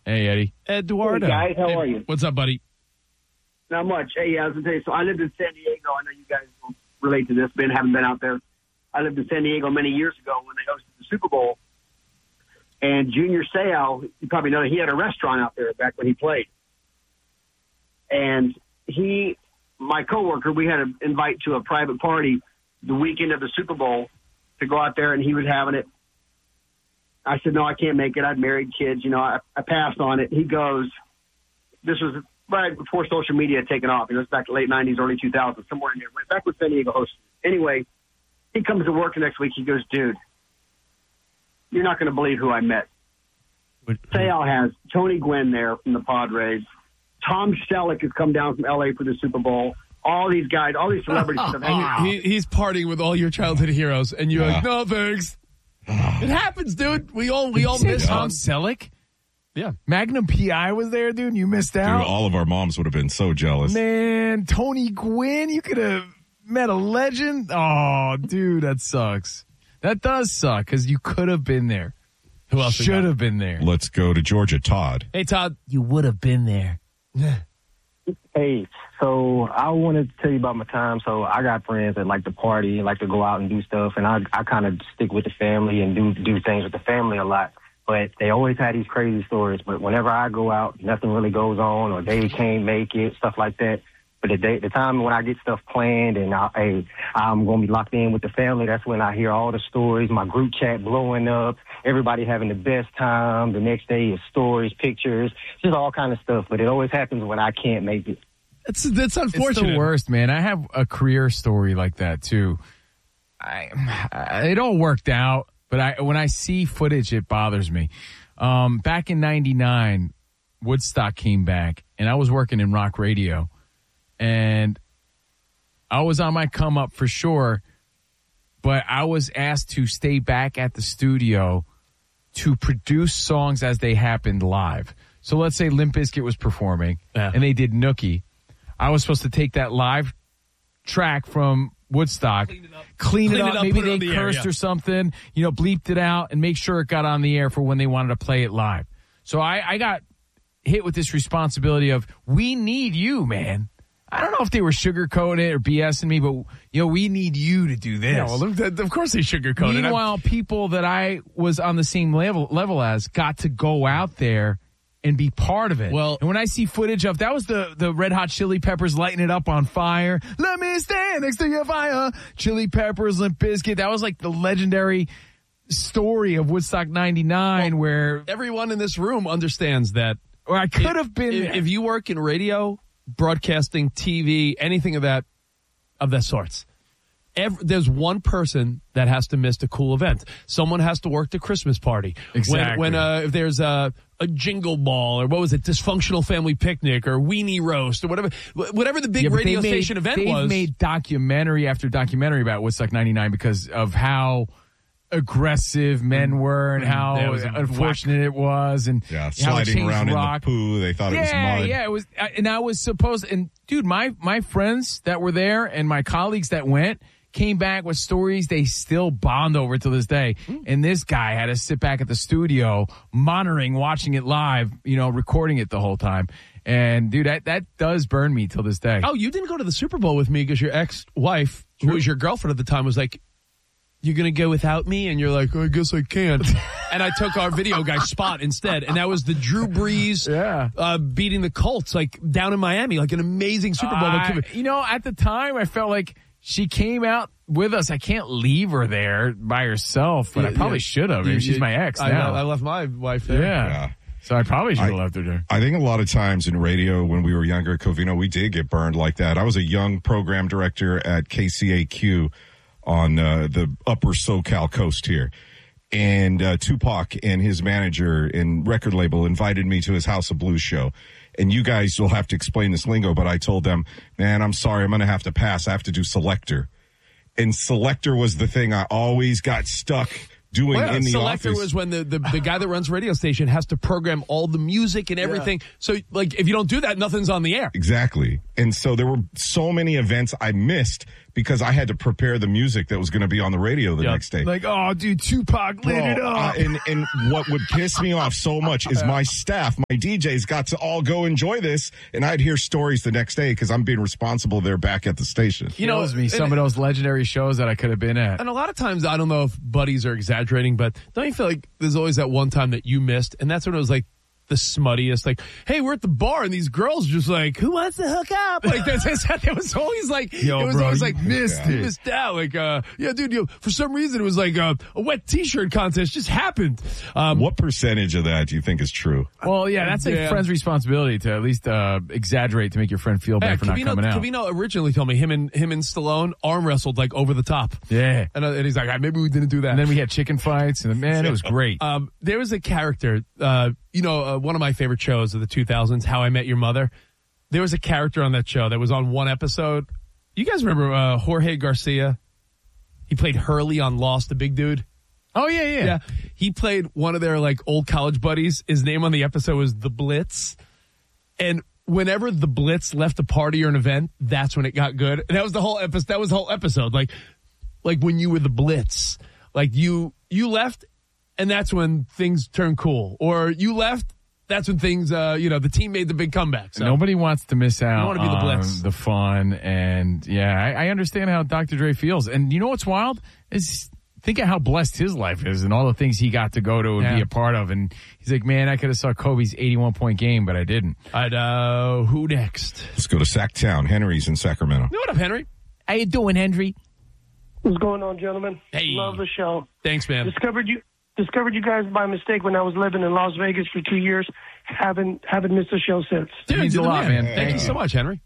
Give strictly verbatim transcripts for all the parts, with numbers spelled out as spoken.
Hey, Eddie. Eduardo. Hey, guys. How hey, are you? What's up, buddy? Not much. Hey, yeah, I was going to tell you, so I lived in San Diego. I know you guys will relate to this. Ben, haven't been out there. I lived in San Diego many years ago when they hosted the Super Bowl. And Junior Seau, you probably know that he had a restaurant out there back when he played. And he, my coworker, we had an invite to a private party the weekend of the Super Bowl to go out there, and he was having it. I said, no, I can't make it. I'd married kids. You know, I, I passed on it. He goes, this was right before social media had taken off. It was back in the late nineties, early two thousands, somewhere in there. Back when San Diego hosted. Anyway, he comes to work the next week. He goes, dude, you're not going to believe who I met. Seau has Tony Gwynn there from the Padres. Tom Selleck has come down from L A for the Super Bowl. All these guys, all these celebrities have hanging out. He, he's partying with all your childhood heroes, and you're yeah. like, no, thanks. It happens, dude. We all we all miss Tom Selleck. Yeah, Magnum P I was there, dude. And you missed out. Dude, all of our moms would have been so jealous. Man, Tony Gwynn, you could have met a legend. Oh, dude, that sucks. That does suck because you could have been there. Who else should have been there? Let's go to Georgia. Todd. Hey, Todd. You would have been there. Hey, so I wanted to tell you about my time. So I got friends that like to party, like to go out and do stuff, and I I kind of stick with the family and do do things with the family a lot. But they always had these crazy stories. But whenever I go out, nothing really goes on, or they can't make it, stuff like that. But the day, the time when I get stuff planned and I, hey, I'm going to be locked in with the family, that's when I hear all the stories, my group chat blowing up, everybody having the best time. The next day is stories, pictures, just all kind of stuff. But it always happens when I can't make it. That's that's unfortunate. It's the worst, man. I have a career story like that too. I, I it all worked out, but I when I see footage, it bothers me. Um, back in ninety-nine, Woodstock came back, and I was working in rock radio. And I was on my come up for sure, but I was asked to stay back at the studio to produce songs as they happened live. So let's say Limp Bizkit was performing yeah. and they did Nookie. I was supposed to take that live track from Woodstock, clean it up, clean clean it up, it up maybe they the cursed air, yeah. or something, you know, bleeped it out and make sure it got on the air for when they wanted to play it live. So I, I got hit with this responsibility of, we need you, man. I don't know if they were sugarcoating it or BSing me, but, you know, we need you to do this. Yeah, well, of course they sugarcoated it. Meanwhile, people that I was on the same level level as got to go out there and be part of it. Well, and when I see footage of, that was the, the Red Hot Chili Peppers lighting it up on fire. Let me stand next to your fire. Chili Peppers, Limp Bizkit. That was like the legendary story of Woodstock ninety-nine well, where everyone in this room understands that. Or I could have been if, there. If you work in radio, broadcasting, T V, anything of that of that sorts. Every, there's one person that has to miss the cool event. Someone has to work the Christmas party. Exactly. When, when uh, if there's a, a jingle ball or what was it, dysfunctional family picnic or weenie roast or whatever, whatever the big yeah, radio made, station event they've was. They've made documentary after documentary about Woodstock ninety-nine because of how aggressive men were and how unfortunate it was, and yeah, sliding around rock. in the poo. They thought yeah, it was mud. Yeah, it was. And I was supposed. And dude, my my friends that were there and my colleagues that went came back with stories they still bond over to this day. Mm. And this guy had to sit back at the studio, monitoring, watching it live, you know, recording it the whole time. And dude, that that does burn me till this day. Oh, you didn't go to the Super Bowl with me because your ex-wife, who was your girlfriend at the time, was like, you're going to go without me? And you're like, oh, I guess I can't. And I took our video guy spot instead. And that was the Drew Brees yeah. uh, beating the Colts, like down in Miami, like an amazing Super Bowl. Uh, you know, at the time, I felt like she came out with us. I can't leave her there by herself, but yeah, I probably yeah. should have. She's yeah, my ex I, now. I left my wife there. Yeah. yeah. So I probably should have left her there. I think a lot of times in radio when we were younger at Covino, we did get burned like that. I was a young program director at K C A Q on uh, the upper SoCal coast here. And uh, Tupac and his manager and record label invited me to his House of Blues show. And you guys will have to explain this lingo, but I told them, man, I'm sorry, I'm going to have to pass. I have to do Selector. And Selector was the thing I always got stuck doing well, in the Selector office. was when the, the, the guy that runs radio station has to program all the music and everything. Yeah. So, like, if you don't do that, nothing's on the air. Exactly. And so there were so many events I missed because I had to prepare the music that was going to be on the radio the Yep. next day. Like, oh, dude, Tupac lit Bro, it up. uh, and, and what would piss me off so much is my staff, my D Js got to all go enjoy this, and I'd hear stories the next day because I'm being responsible there back at the station. You know, Kills me. Some and- of those legendary shows that I could have been at. And a lot of times, I don't know if buddies are exaggerating, but don't you feel like there's always that one time that you missed, and that's when it was like the smuttiest, like, hey, we're at the bar and these girls just like, who wants to hook up? Like, that's, that's, it was always like, Yo, it was bro, always you like, missed you it. missed out. Like, uh, yeah, dude, you know, for some reason it was like uh, a wet t-shirt contest just happened. Um, What percentage of that do you think is true? Well, yeah, that's a Yeah. friend's responsibility to at least uh, exaggerate to make your friend feel bad Hey, for not Covino, coming out. Covino originally told me him and him and Stallone arm wrestled like over the top. Yeah. And, uh, and he's like, ah, maybe we didn't do that. And then we had chicken fights, and man, it was great. Um, there was a character, uh, you know, uh, one of my favorite shows of the two thousands, How I Met Your Mother. There was a character on that show that was on one episode. You guys remember uh, Jorge Garcia? He played Hurley on Lost, the big dude. Oh, yeah, yeah. Yeah. He played one of their like old college buddies. His name on the episode was The Blitz. And whenever The Blitz left a party or an event, that's when it got good. And that was the whole episode. That was the whole episode. Like, like when you were the Blitz, like you, you left and that's when things turned cool. Or you left, that's when things, uh, you know, the team made the big comeback. So Nobody wants to miss out wanna be the on Blitz. the fun. And, yeah, I, I understand how Doctor Dre feels. And you know what's wild? Is think of how blessed his life is and all the things he got to go to and Yeah. be a part of. And he's like, man, I could have saw Kobe's eighty-one point game, but I didn't. I'd, uh, who next? Let's go to Sacktown. Henry's in Sacramento. What up, Henry? How you doing, Henry? What's going on, gentlemen? Hey. Love the show. Thanks, man. Discovered you discovered you guys by mistake when I was living in Las Vegas for two years. Haven't haven't missed a show since. Dude, means you're a the lot, man. Thank, Thank you you. so much, Henry.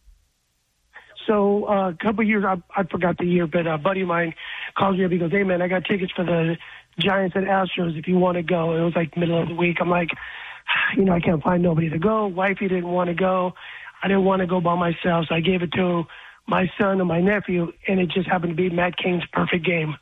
So uh, a couple of years, I, I forgot the year, but a buddy of mine calls me up. He goes, "Hey man, I got tickets for the Giants and Astros. If you want to go." It was like middle of the week. I'm like, you know, I can't find nobody to go. Wifey didn't want to go. I didn't want to go by myself, so I gave it to my son and my nephew, and it just happened to be Matt Cain's perfect game.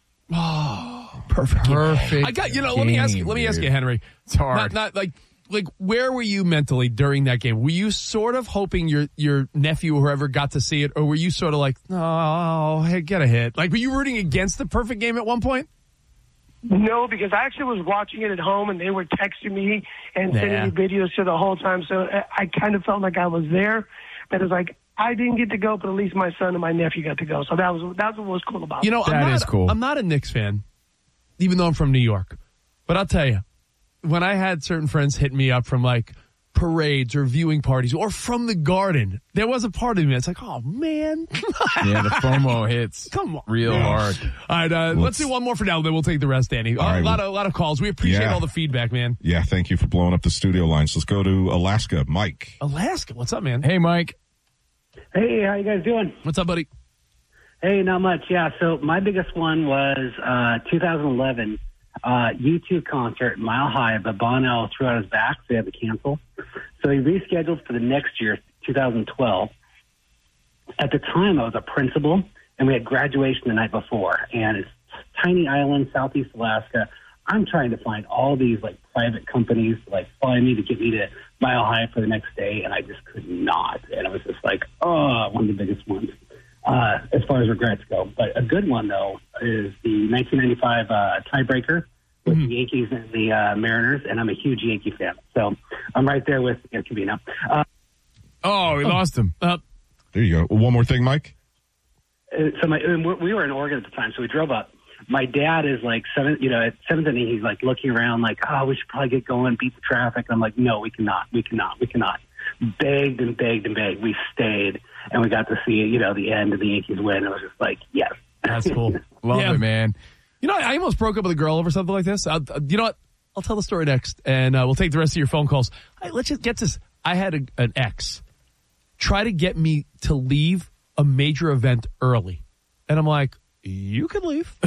Perfect. Perfect. I got, you know, let me ask you, let me ask you, Henry. It's hard. Not, not like, like, where were you mentally during that game? Were you sort of hoping your, your nephew or whoever got to see it, or were you sort of like, oh, hey, get a hit? Like, were you rooting against the perfect game at one point? No, because I actually was watching it at home, and they were texting me and Yeah. sending me videos to the whole time. So I I kind of felt like I was there, but it's like I didn't get to go, but at least my son and my nephew got to go. So that was that's what was cool about You it. know, I'm That not, is cool. I'm not a Knicks fan, even though I'm from New York. But I'll tell you, when I had certain friends hit me up from like parades or viewing parties or from the Garden, there was a part of me that's like, oh man, Yeah, the FOMO hits come on, real man. hard. All right, uh, let's, Let's- do one more for now, then we'll take the rest, Danny. All Uh, right, a lot well- of a lot of calls. We appreciate Yeah. all the feedback, man. Yeah, thank you for blowing up the studio lines. Let's go to Alaska. Mike. Alaska, what's up, man? Hey, Mike. Hey, how you guys doing? What's up, buddy? Hey, not much. Yeah, so my biggest one was uh, two thousand eleven uh, U two concert, Mile High, but Bono threw out his back, so he had to cancel. So he rescheduled for the next year, two thousand twelve. At the time, I was a principal, and we had graduation the night before, and it's tiny island, Southeast Alaska. I'm trying to find all these like private companies to like fly me to get me to Mile High for the next day, and I just could not. And it was just like, oh, one of the biggest ones uh, as far as regrets go. But a good one though is the nineteen ninety-five uh, tiebreaker with Mm-hmm. the Yankees and the uh, Mariners, and I'm a huge Yankee fan, so I'm right there with you know, Covino. Uh, Oh, we lost him. Uh, There you go. One more thing, Mike. Uh, so my, and we were in Oregon at the time, so we drove up. My dad is like seven, you know, at seventh inning, he's like looking around, like, oh, we should probably get going, beat the traffic. And I'm like, no, we cannot, we cannot, we cannot. Begged and begged and begged. We stayed, and we got to see, you know, the end of the Yankees win. It was just like, yes, that's cool. Love Yeah. it, man. You know, I almost broke up with a girl over something like this. Uh, you know what? I'll tell the story next, and uh, we'll take the rest of your phone calls. Hey, let's just get this. I had a, an ex try to get me to leave a major event early, and I'm like, you can leave.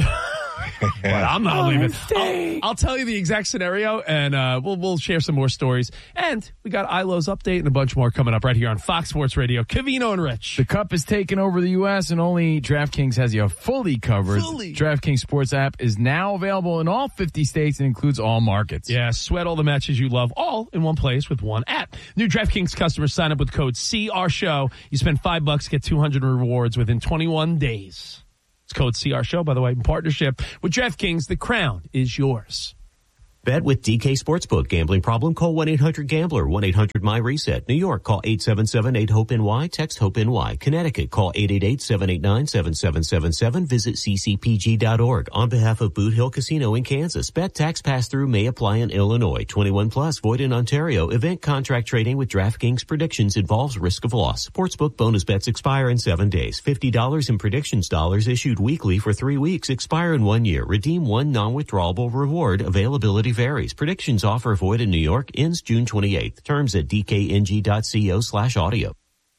But I'm not leaving. I'll, I'll tell you the exact scenario, and uh, we'll we'll share some more stories. And we got Ilo's update and a bunch more coming up right here on Fox Sports Radio. Covino and Rich. The Cup is taking over the U S and only DraftKings has you fully covered. Fully. DraftKings Sports app is now available in all fifty states and includes all markets. Yeah, sweat all the matches you love, all in one place with one app. New DraftKings customers sign up with code C R Show. You spend five bucks, get two hundred rewards within twenty-one days. It's code C R Show, by the way, in partnership with DraftKings. The crown is yours. Bet with D K Sportsbook. Gambling problem? Call one eight hundred gambler, one eight hundred my reset. New York, call eight seven seven eight hope N Y, text HOPE-NY. Connecticut, call eight eight eight seven eight nine seven seven seven seven. Visit c c p g dot org. On behalf of Boot Hill Casino in Kansas, bet tax pass-through may apply in Illinois. twenty-one plus, void in Ontario. Event contract trading with DraftKings predictions involves risk of loss. Sportsbook bonus bets expire in seven days. fifty dollars in predictions dollars issued weekly for three weeks. Expire in one year. Redeem one non-withdrawable reward. Availability varies. Predictions offer void in New York. Ends June twenty-eighth. Terms at d k n g dot co slash audio.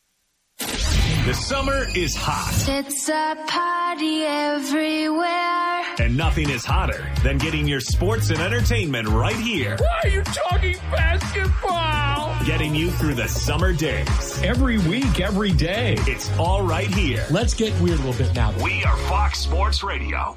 The summer is hot. It's a party everywhere. And nothing is hotter than getting your sports and entertainment right here. Why are you talking basketball? Getting you through the summer days. Every week, every day. It's all right here. Let's get weird a little bit now. We are Fox Sports Radio.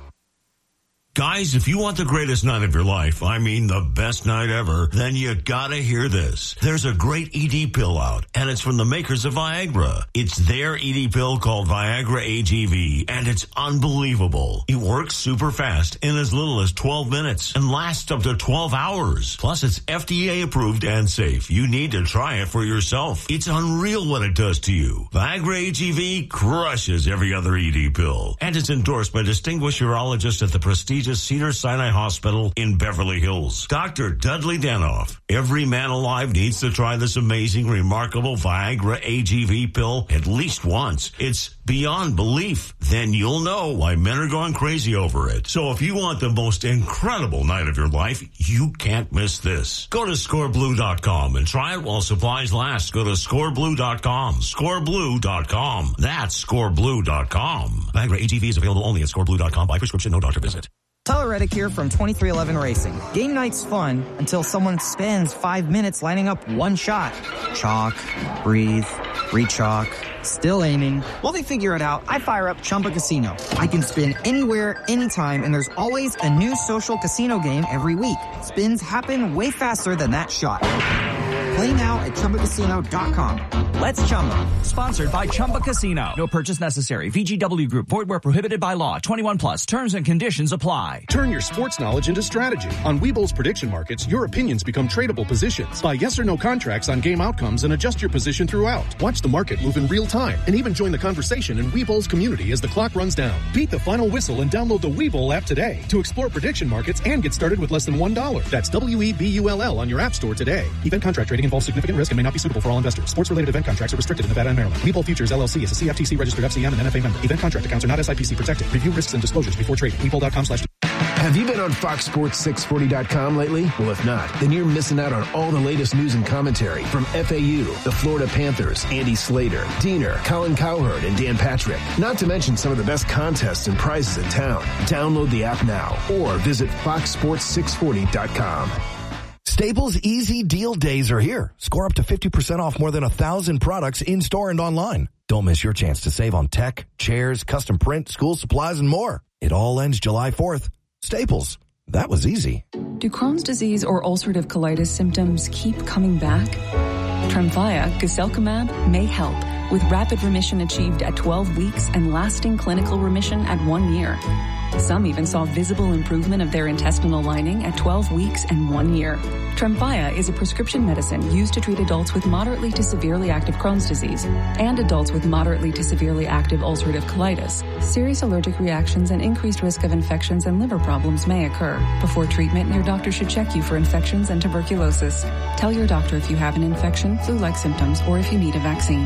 Guys, if you want the greatest night of your life, I mean the best night ever, then you gotta hear this. There's a great E D pill out, and it's from the makers of Viagra. It's their E D pill called Viagra A G V, and it's unbelievable. It works super fast in as little as twelve minutes and lasts up to twelve hours. Plus, it's F D A approved and safe. You need to try it for yourself. It's unreal what it does to you. Viagra A G V crushes every other E D pill, and it's endorsed by distinguished urologists at the prestigious Cedars-Sinai Hospital in Beverly Hills. Doctor Dudley Danoff. Every man alive needs to try this amazing, remarkable Viagra A G V pill at least once. It's beyond belief. Then you'll know why men are going crazy over it. So if you want the most incredible night of your life, you can't miss this. Go to score blue dot com and try it while supplies last. Go to score blue dot com. score blue dot com. That's score blue dot com. Viagra A G V is available only at score blue dot com by prescription, no doctor visit. Tyler Reddick here from twenty-three eleven Racing. Game night's fun until someone spends five minutes lining up one shot. Chalk, breathe, re-chalk, still aiming. While they figure it out, I fire up Chumba Casino. I can spin anywhere, anytime, and there's always a new social casino game every week. Spins happen way faster than that shot. Play now at chumba casino dot com. Let's Chumba. Sponsored by Chumba Casino. No purchase necessary. V G W Group. Void where prohibited by law. twenty-one plus. Terms and conditions apply. Turn your sports knowledge into strategy. On Webull's prediction markets, your opinions become tradable positions. Buy yes or no contracts on game outcomes and adjust your position throughout. Watch the market move in real time and even join the conversation in Webull's community as the clock runs down. Beat the final whistle and download the Webull app today to explore prediction markets and get started with less than one dollar. That's W E B U L L on your app store today. Event contract trading involves significant risk and may not be suitable for all investors. Sports-related event contracts are restricted in Nevada and Maryland. Webull Futures, L L C is a C F T C registered F C M and N F A member. Event contract accounts are not S I P C protected. Review risks and disclosures before trading. Webull dot com slash Have you been on Fox Sports six forty dot com lately? Well, if not, then you're missing out on all the latest news and commentary from F A U, the Florida Panthers, Andy Slater, Diener, Colin Cowherd, and Dan Patrick. Not to mention some of the best contests and prizes in town. Download the app now or visit fox sports six forty dot com. Staples Easy Deal Days are here. Score up to fifty percent off more than a thousand products in-store and online. Don't miss your chance to save on tech, chairs, custom print, school supplies, and more. It all ends July fourth. Staples. That was easy. Do Crohn's disease or ulcerative colitis symptoms keep coming back? Tremfya, guselkumab, may help, with rapid remission achieved at twelve weeks and lasting clinical remission at one year. Some even saw visible improvement of their intestinal lining at twelve weeks and one year. Tremfya is a prescription medicine used to treat adults with moderately to severely active Crohn's disease and adults with moderately to severely active ulcerative colitis. Serious allergic reactions and increased risk of infections and liver problems may occur. Before treatment, your doctor should check you for infections and tuberculosis. Tell your doctor if you have an infection, flu-like symptoms, or if you need a vaccine.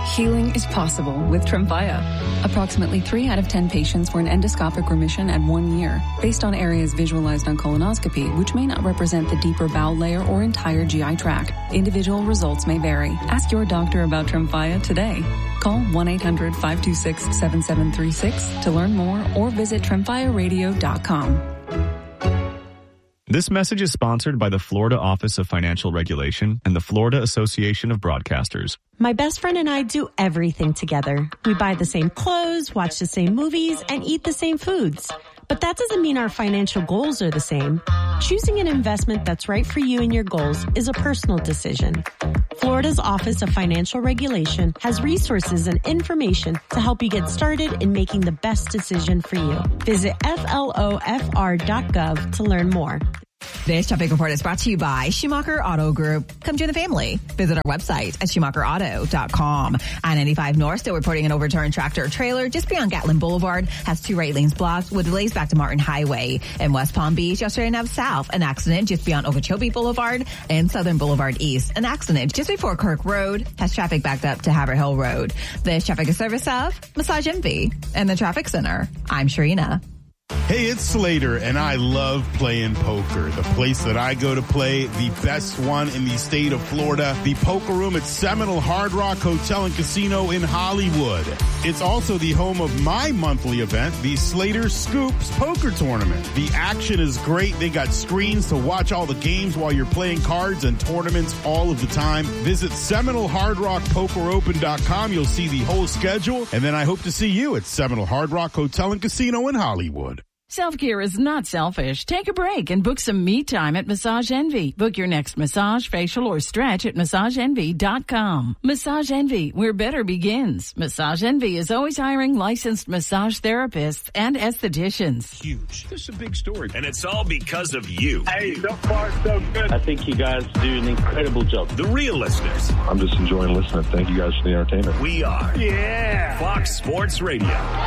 Healing is possible with Tremfya. Approximately three out of ten patients were in endoscopic remission at one year, based on areas visualized on colonoscopy, which may not represent the deeper bowel layer or entire G I tract. Individual results may vary. Ask your doctor about Tremfya today. Call one eight hundred five two six seven seven three six to learn more or visit tremfya radio dot com. This message is sponsored by the Florida Office of Financial Regulation and the Florida Association of Broadcasters. My best friend and I do everything together. We buy the same clothes, watch the same movies, and eat the same foods. But that doesn't mean our financial goals are the same. Choosing an investment that's right for you and your goals is a personal decision. Florida's Office of Financial Regulation has resources and information to help you get started in making the best decision for you. Visit F L O F R dot gov to learn more. This traffic report is brought to you by Schumacher Auto Group. Come join the family. Visit our website at schumacher auto dot com. I ninety-five North still reporting an overturned tractor trailer just beyond Gatlin Boulevard. Has two right lanes blocked with delays back to Martin Highway. In West Palm Beach, yesterday and south, an accident just beyond Okeechobee Boulevard and Southern Boulevard East. An accident just before Kirk Road has traffic backed up to Haver Hill Road. This traffic is service of Massage Envy and the Traffic Center. I'm Sharina. Hey, it's Slater, and I love playing poker. The place that I go to play, the best one in the state of Florida, the Poker Room at Seminole Hard Rock Hotel and Casino in Hollywood. It's also the home of my monthly event, the Slater Scoops Poker Tournament. The action is great. They got screens to watch all the games while you're playing cards and tournaments all of the time. Visit Seminole Hard Rock Poker Open dot com. You'll see the whole schedule, and then I hope to see you at Seminole Hard Rock Hotel and Casino in Hollywood. Self-care is not selfish. Take a break and book some me time at Massage Envy. Book your next massage, facial, or stretch at massage envy dot com. Massage Envy, where better begins. Massage Envy is always hiring licensed massage therapists and estheticians. Huge. This is a big story. And it's all because of you. Hey, so far so good. I think you guys do an incredible job. The real listeners. I'm just enjoying listening. Thank you guys for the entertainment. We are. Yeah. Fox Sports Radio.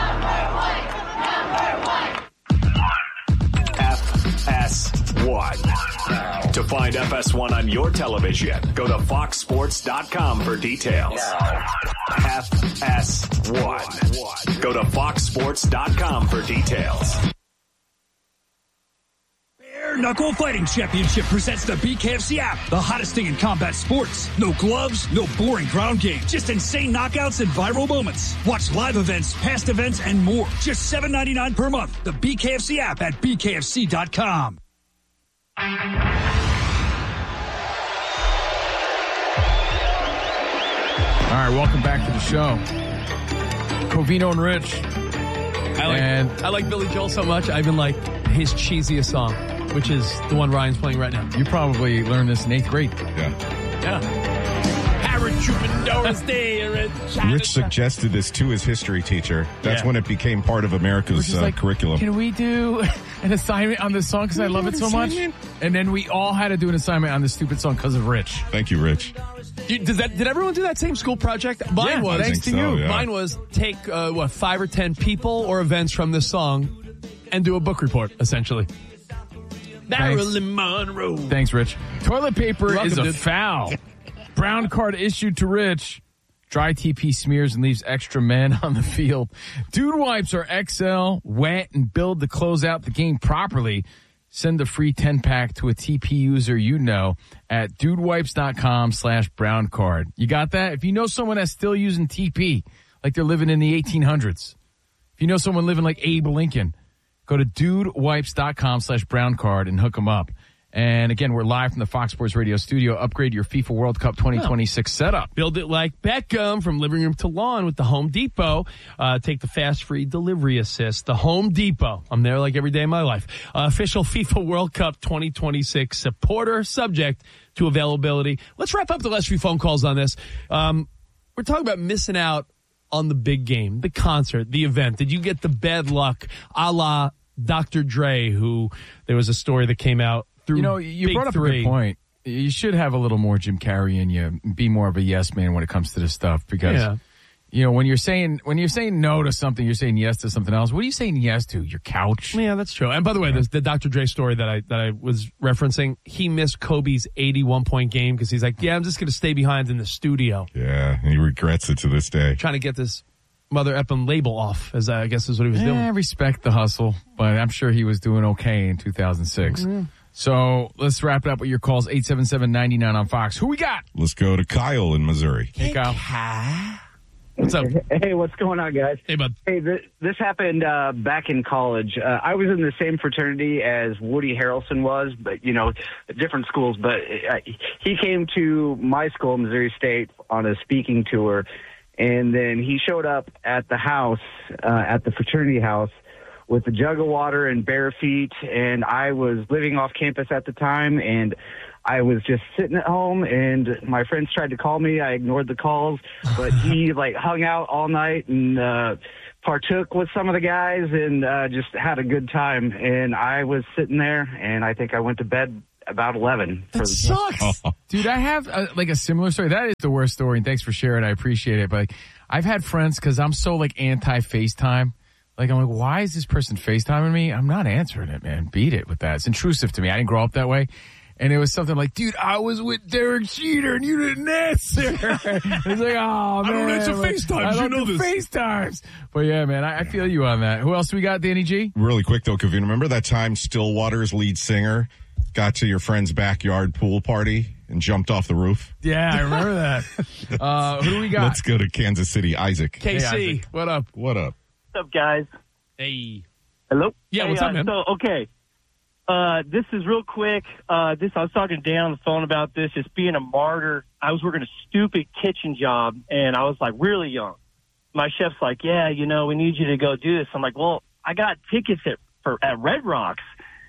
F S one. To find F S one on your television, go to fox sports dot com for details. F S one. Go to fox sports dot com for details. Bare Knuckle Fighting Championship presents the B K F C app, the hottest thing in combat sports. No gloves, no boring ground game, just insane knockouts and viral moments. Watch live events, past events, and more. Just seven ninety-nine per month. The B K F C app at b k f c dot com. All right, welcome back to the show. Covino and Rich. I like, and I like Billy Joel so much, I even like his cheesiest song, which is the one Ryan's playing right now. You probably learned this in eighth grade. Yeah. Yeah. Troubadour's Day. Rich suggested this to his history teacher. That's Yeah. when it became part of America's uh, like, curriculum. Can we do an assignment on this song because I love it so much? And then we all had to do an assignment on this stupid song because of Rich. Thank you, Rich. You, does that? Did everyone do that same school project? Mine Yeah, was. thanks to so, you. yeah. Mine was take uh, what five or ten people or events from this song and do a book report, essentially. Marilyn Monroe. Thanks, Rich. Toilet paper You're welcome, is a dude. foul. Brown card issued to Rich. Dry T P smears and leaves extra men on the field. Dude wipes are X L, wet, and build to close out the game properly. Send a free ten-pack to a T P user you know at dudewipes.com slash brown card. You got that? If you know someone that's still using T P, like they're living in the eighteen hundreds, if you know someone living like Abe Lincoln, go to dudewipes.com slash brown card and hook them up. And again, we're live from the Fox Sports Radio studio. Upgrade your FIFA World Cup twenty twenty-six setup. Build it like Beckham from living room to lawn with the Home Depot. Uh, take the fast free delivery assist. The Home Depot. I'm there like every day of my life. Uh, official FIFA World Cup twenty twenty-six supporter, subject to availability. Let's wrap up the last few phone calls on this. Um, we're talking about missing out on the big game, the concert, the event. Did you get the bad luck a la Doctor Dre, who there was a story that came out through You know, you Big brought up Three. a good point. You should have a little more Jim Carrey in you. Be more of a yes man when it comes to this stuff because Yeah. You know, when you're saying when you're saying no to something, you're saying yes to something else. What are you saying yes to? Your couch? Yeah, that's true. And by the way, the, the Doctor Dre story that I that I was referencing, he missed Kobe's eighty-one point game because he's like, yeah, I'm just going to stay behind in the studio. Yeah, and he regrets it to this day. Trying to get this Mother Effin label off, as I guess is what he was doing. I respect the hustle, but I'm sure he was doing okay in two thousand six. Mm-hmm. So let's wrap it up with your calls, eight seven seven, nine nine on Fox. Who we got? Let's go to Kyle in Missouri. Hey, Kyle. What's up? Hey, what's going on, guys? Hey, bud. Hey, this, this happened uh, back in college. Uh, I was in the same fraternity as Woody Harrelson was, but, you know, different schools. But uh, he came to my school, Missouri State, on a speaking tour. And then he showed up at the house, uh, at the fraternity house, with a jug of water and bare feet. And I was living off campus at the time, and I was just sitting at home, and my friends tried to call me. I ignored the calls, but he like hung out all night and uh, partook with some of the guys and uh, just had a good time. And I was sitting there, and I think I went to bed about eleven. That for sucks. Dude, I have a, like a similar story. That is the worst story, and thanks for sharing. I appreciate it. But like, I've had friends, because I'm so like anti-FaceTime. Like, I'm like, why is this person FaceTiming me? I'm not answering it, man. Beat it with that. It's intrusive to me. I didn't grow up that way. And it was something like, dude, I was with Derek Jeter and you didn't answer. It's like, oh, man. I don't answer FaceTimes. I you know this. FaceTimes. But yeah, man, I, I feel you on that. Who else we got, Danny G? Really quick, though, Kavina, remember that time Stillwater's lead singer got to your friend's backyard pool party and jumped off the roof? Yeah, I remember that. Uh, who do we got? Let's go to Kansas City. Isaac. K C, hey, Isaac. What up? What up? What's up, guys? Hey. Hello? Yeah, hey, what's up, uh, man? So, okay. Uh, this is real quick. Uh, this, I was talking to Dan on the phone about this, just being a martyr. I was working a stupid kitchen job, and I was, like, really young. My chef's like, yeah, you know, we need you to go do this. I'm like, well, I got tickets at, for, at Red Rocks.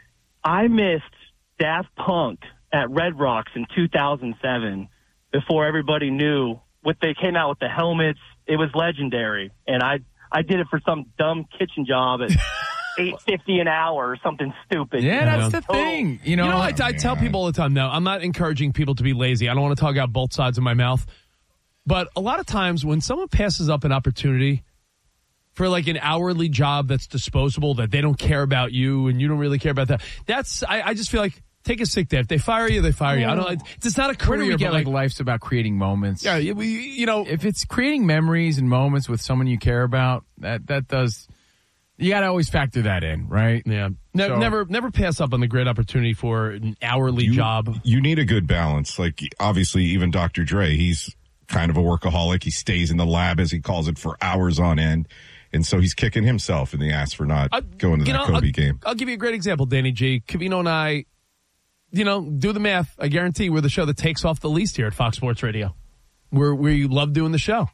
I missed Daft Punk at Red Rocks in two thousand seven before everybody knew. What they came out with the helmets, it was legendary. And I, I did it for some dumb kitchen job at eight fifty an hour or something stupid. Yeah, that's know? the thing. You know, you know I, I tell people all the time now, I'm not encouraging people to be lazy. I don't want to talk out both sides of my mouth. But a lot of times when someone passes up an opportunity for like an hourly job that's disposable, that they don't care about you and you don't really care about that, that's, I, I just feel like, take a sick day. If they fire you, they fire you. I don't. It's not a career. Where do we get but like, like life's about creating moments? Yeah, we, you know, if it's creating memories and moments with someone you care about, that that does. You got to always factor that in, right? Yeah. Ne- So- never, never pass up on the great opportunity for an hourly You- job. You need a good balance. Like, obviously, even Doctor Dre, he's kind of a workaholic. He stays in the lab, as he calls it, for hours on end. And so he's kicking himself in the ass for not Uh, going to you that know, Kobe I'll, game. I'll give you a great example, Danny G. Cavino and I, you know, do the math. I guarantee we're the show that takes off the least here at Fox Sports Radio. We're, we love doing the show.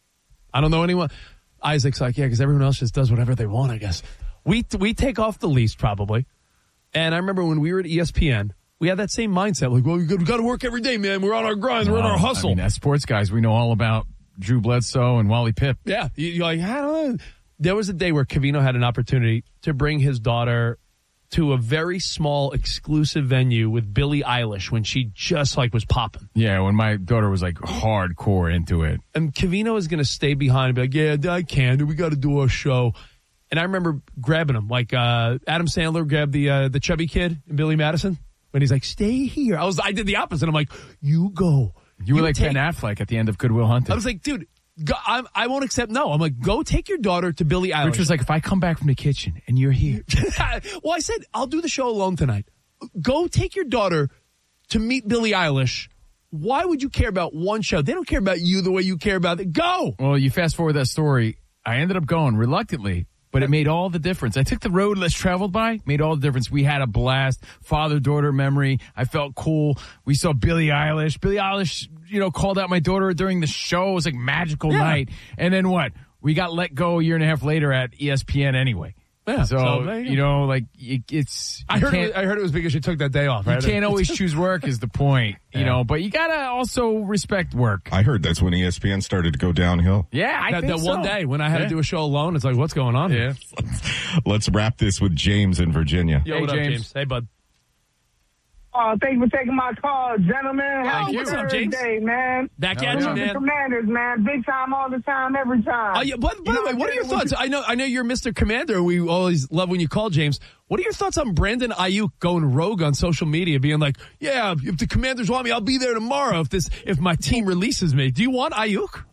I don't know anyone. Isaac's like, yeah, because everyone else just does whatever they want, I guess. We we take off the least, probably. And I remember when we were at E S P N, we had that same mindset. Like, well, we got to work every day, man. We're on our grind. We're on our hustle. I mean, as sports guys, we know all about Drew Bledsoe and Wally Pipp. Yeah. You- You're like, I don't know. There was a day where Cavino had an opportunity to bring his daughter to a very small exclusive venue with Billie Eilish when she just like was popping. Yeah, when my daughter was like hardcore into it. And Cavino is going to stay behind and be like, yeah, I can. We got to do our show. And I remember grabbing him like uh, Adam Sandler grabbed the uh, the chubby kid in Billy Madison when he's like, stay here. I was I did the opposite. I'm like, you go. You were like take- Ben Affleck at the end of Good Will Hunting. I was like, dude, go, I'm, I won't accept no. I'm like, go take your daughter to Billie Eilish. Rich was like, if I come back from the kitchen and you're here. Well, I said, I'll do the show alone tonight. Go take your daughter to meet Billie Eilish. Why would you care about one show? They don't care about you the way you care about it. Go! Well, you fast forward that story. I ended up going reluctantly, but it made all the difference. I took the road less traveled by, made all the difference. We had a blast, father-daughter memory. I felt cool. We saw Billie Eilish. Billie Eilish, you know, called out my daughter during the show. It was like magical Yeah. night. And then what? We got let go a year and a half later at E S P N anyway. Yeah, So, so there you you go. know, like, it, it's... I you heard, it can't- was, I heard it was because you took that day off, right? You can't always choose work is the point, you Yeah. know, but you got to also respect work. I heard that's when E S P N started to go downhill. Yeah, I that, think that so. one day when I had Yeah. to do a show alone, it's like, what's going on here? Let's wrap this with James in Virginia. Yo, Hey, what up, James. James? Hey, bud. Oh, thank you for taking my call, gentlemen. Happy What's up, James? Thursday, man. Back You at know, you, the man. Commanders, man. Big time all the time, every time. Oh, yeah, by, by You the know, way, what are your what thoughts? you- I know, I know you're Mister Commander. We always love when you call, James. What are your thoughts on Brandon Ayuk going rogue on social media, being like, "Yeah, if the Commanders want me, I'll be there tomorrow. If this, if my team releases me." Do you want Ayuk?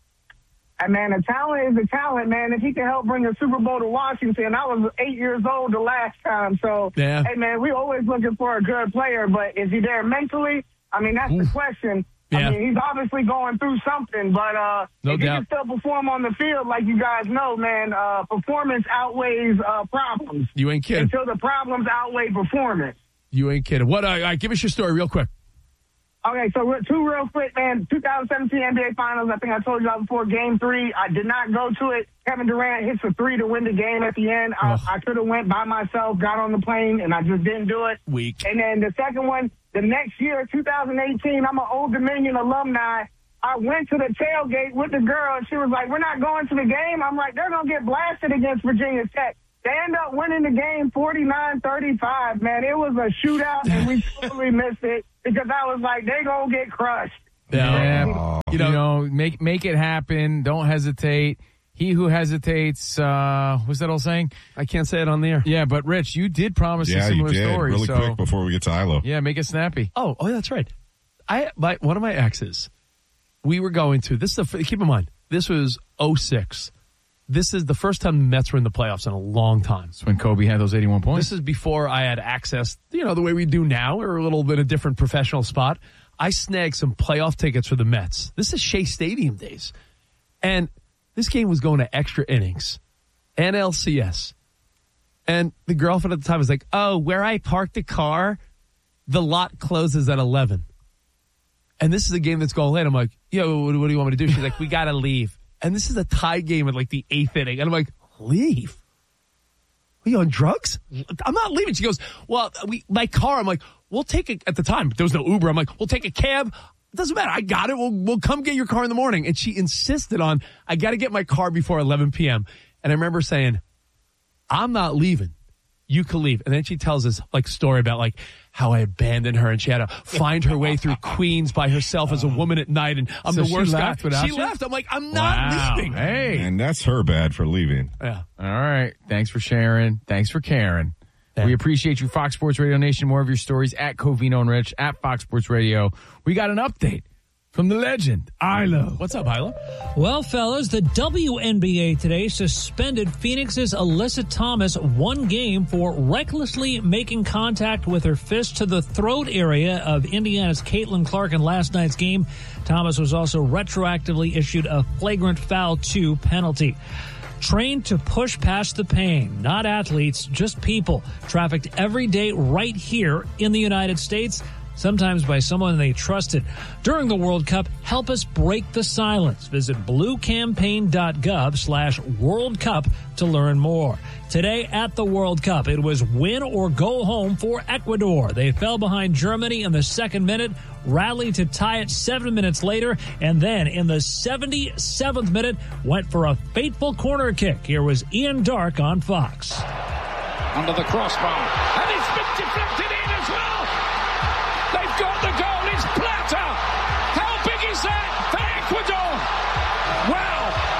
And man, a talent is a talent, man. If he can help bring a Super Bowl to Washington, I was eight years old the last time. So, Yeah. hey, man, we always looking for a good player, but is he there mentally? I mean, that's the question. Yeah. I mean, he's obviously going through something, but uh, No if doubt. he can still perform on the field, like you guys know, man, uh, performance outweighs uh, problems. You ain't kidding. Until the problems outweigh performance. You ain't kidding. What? Uh, all right, give us your story real quick. Okay, so re- two real quick, man. twenty seventeen N B A Finals, I think I told you all before, game three. I did not go to it. Kevin Durant hits a three to win the game at the end. I, I could have went by myself, got on the plane, and I just didn't do it. Weak. And then the second one, the next year, two thousand eighteen, I'm an Old Dominion alumni. I went to the tailgate with the girl, and she was like, we're not going to the game. I'm like, they're going to get blasted against Virginia Tech. They end up winning the game forty-nine thirty-five, man. It was a shootout, and we totally missed it because I was like, they going to get crushed. Yeah, you know, make make it happen. Don't hesitate. He who hesitates, uh, what's that old saying? I can't say it on the air. Yeah, but Rich, you did promise Yeah, a you similar did. story. Really so, quick before we get to Ilo. Yeah, make it snappy. Oh, oh, that's right. I my one of my exes, we were going to this. Is the, keep in mind, this was oh six. This is the first time the Mets were in the playoffs in a long time. That's when Kobe had those eighty-one points. This is before I had access, you know, the way we do now. We're a little bit a different professional spot. I snagged some playoff tickets for the Mets. This is Shea Stadium days. And this game was going to extra innings. N L C S. And the girlfriend at the time was like, oh, where I parked the car, the lot closes at eleven. And this is a game that's going late. I'm like, yo, what, what do you want me to do? She's like, we got to leave. And this is a tie game at like the eighth inning. And I'm like, leave? Are you on drugs? I'm not leaving. She goes, well, we my car. I'm like, we'll take it at the time. There was no Uber. I'm like, we'll take a cab. It doesn't matter. I got it. We'll, we'll come get your car in the morning. And she insisted on, I got to get my car before eleven p.m. And I remember saying, I'm not leaving. You can leave. And then she tells us like story about like how I abandoned her and she had to find her way through Queens by herself as a woman at night. And I'm So the she worst guy. left without She you? left. I'm like, I'm not Wow. leaving. Hey. And that's her bad for leaving. Yeah. All right. Thanks for sharing. Thanks for caring. We appreciate you, Fox Sports Radio Nation. More of your stories at Covino and Rich at Fox Sports Radio. We got an update from the legend, Ilo. What's up, Ilo? Well, fellas, the W N B A today suspended Phoenix's Alyssa Thomas one game for recklessly making contact with her fist to the throat area of Indiana's Caitlin Clark in last night's game. Thomas was also retroactively issued a flagrant foul two penalty. Trained to push past the pain, not athletes, just people, trafficked every day right here in the United States, sometimes by someone they trusted. During the World Cup, help us break the silence. Visit bluecampaign.gov slash World Cup to learn more. Today at the World Cup, it was win or go home for Ecuador. They fell behind Germany in the second minute, rallied to tie it seven minutes later, and then in the seventy-seventh minute, went for a fateful corner kick. Here was Ian Dark on Fox. Under the crossbar, and it's been deflected in as well. They've got the goal. It's Plata. How big is that for Ecuador? Wow.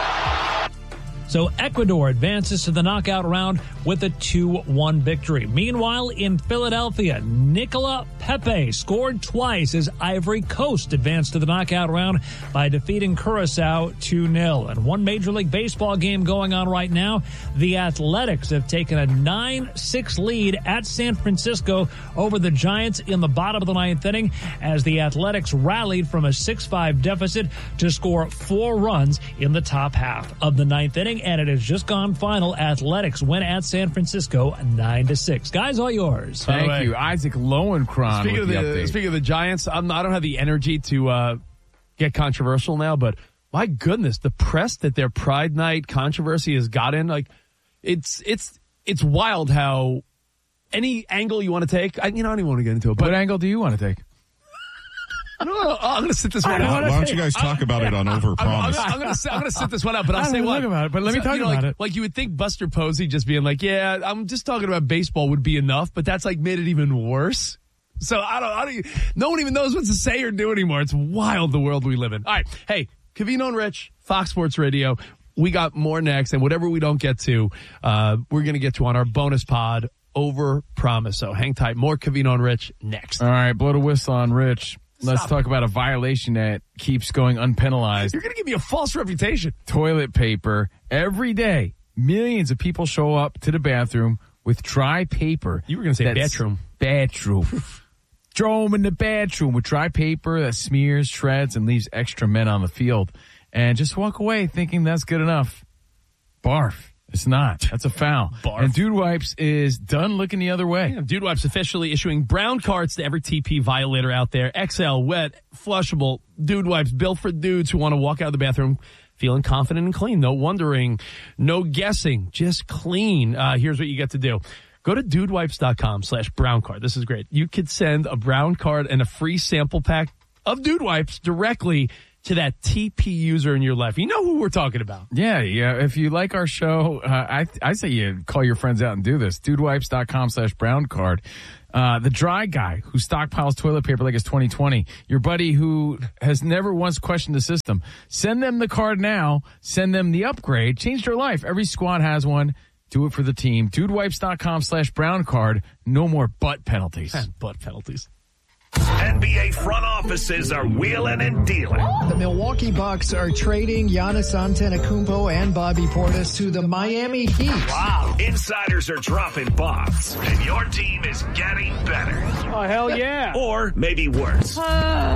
So Ecuador advances to the knockout round with a two one victory. Meanwhile, in Philadelphia, Nicola Pepe scored twice as Ivory Coast advanced to the knockout round by defeating Curacao two nil. And one Major League Baseball game going on right now. The Athletics have taken a nine six lead at San Francisco over the Giants in the bottom of the ninth inning as the Athletics rallied from a six five deficit to score four runs in the top half of the ninth inning. And it has just gone final. Athletics win at San Francisco nine to six. Guys, all yours. Thank way, you. Isaac Lowenkron Speaking with of the, the, update. speaking of the Giants, I'm, I don't have the energy to uh, get controversial now, but my goodness, the press that their Pride Night controversy has gotten, like, it's it's it's wild how any angle you want to take, I, you know, I don't even want to get into it. But what angle do you want to take? No, no, I'm going to sit this one Why out. don't you guys talk about it on Overpromise? I'm, I'm, I'm going to I'm going to sit this one out, but I'll I don't say wanna what. talk about it, but let me So, talk you know, about like, it. Like you would think Buster Posey just being like, "Yeah, I'm just talking about baseball" would be enough, but that's like made it even worse. So I don't, I don't, no one even knows what to say or do anymore. It's wild, the world we live in. All right. Hey, Covino and Rich, Fox Sports Radio. We got more next, and whatever we don't get to, uh, we're going to get to on our bonus pod, Over Promise. So hang tight. More Covino and Rich next. All right, blow the whistle on Rich. Let's Stop. talk about a violation that keeps going unpenalized. You're going to give me a false reputation. Toilet paper. Every day, millions of people show up to the bathroom with dry paper. You were going to say that's- bathroom. Bathroom. Throw them in the bathroom with dry paper that smears, shreds, and leaves extra men on the field. And just walk away thinking that's good enough. Barf. It's not. That's a foul. Barf. And Dude Wipes is done looking the other way. Yeah, Dude Wipes officially issuing brown cards to every T P violator out there. X L, wet, flushable, Dude Wipes built for dudes who want to walk out of the bathroom feeling confident and clean. No wondering, no guessing, just clean. Uh, here's what you get to do. Go to dudewipes.com slash brown card. This is great. You could send a brown card and a free sample pack of Dude Wipes directly to that T P user in your life. You know who we're talking about. Yeah, yeah. If you like our show, uh, I I say you call your friends out and do this. Dudewipes.com slash brown card. Uh, the dry guy who stockpiles toilet paper like it's twenty twenty. Your buddy who has never once questioned the system. Send them the card now. Send them the upgrade. Change their life. Every squad has one. Do it for the team. Dudewipes.com slash brown card. No more butt penalties. Butt penalties. N B A front offices are wheeling and dealing. The Milwaukee Bucks are trading Giannis Antetokounmpo and Bobby Portis to the Miami Heat. Wow. Insiders are dropping bombs, and your team is getting better. Oh, hell yeah. Or maybe worse. We've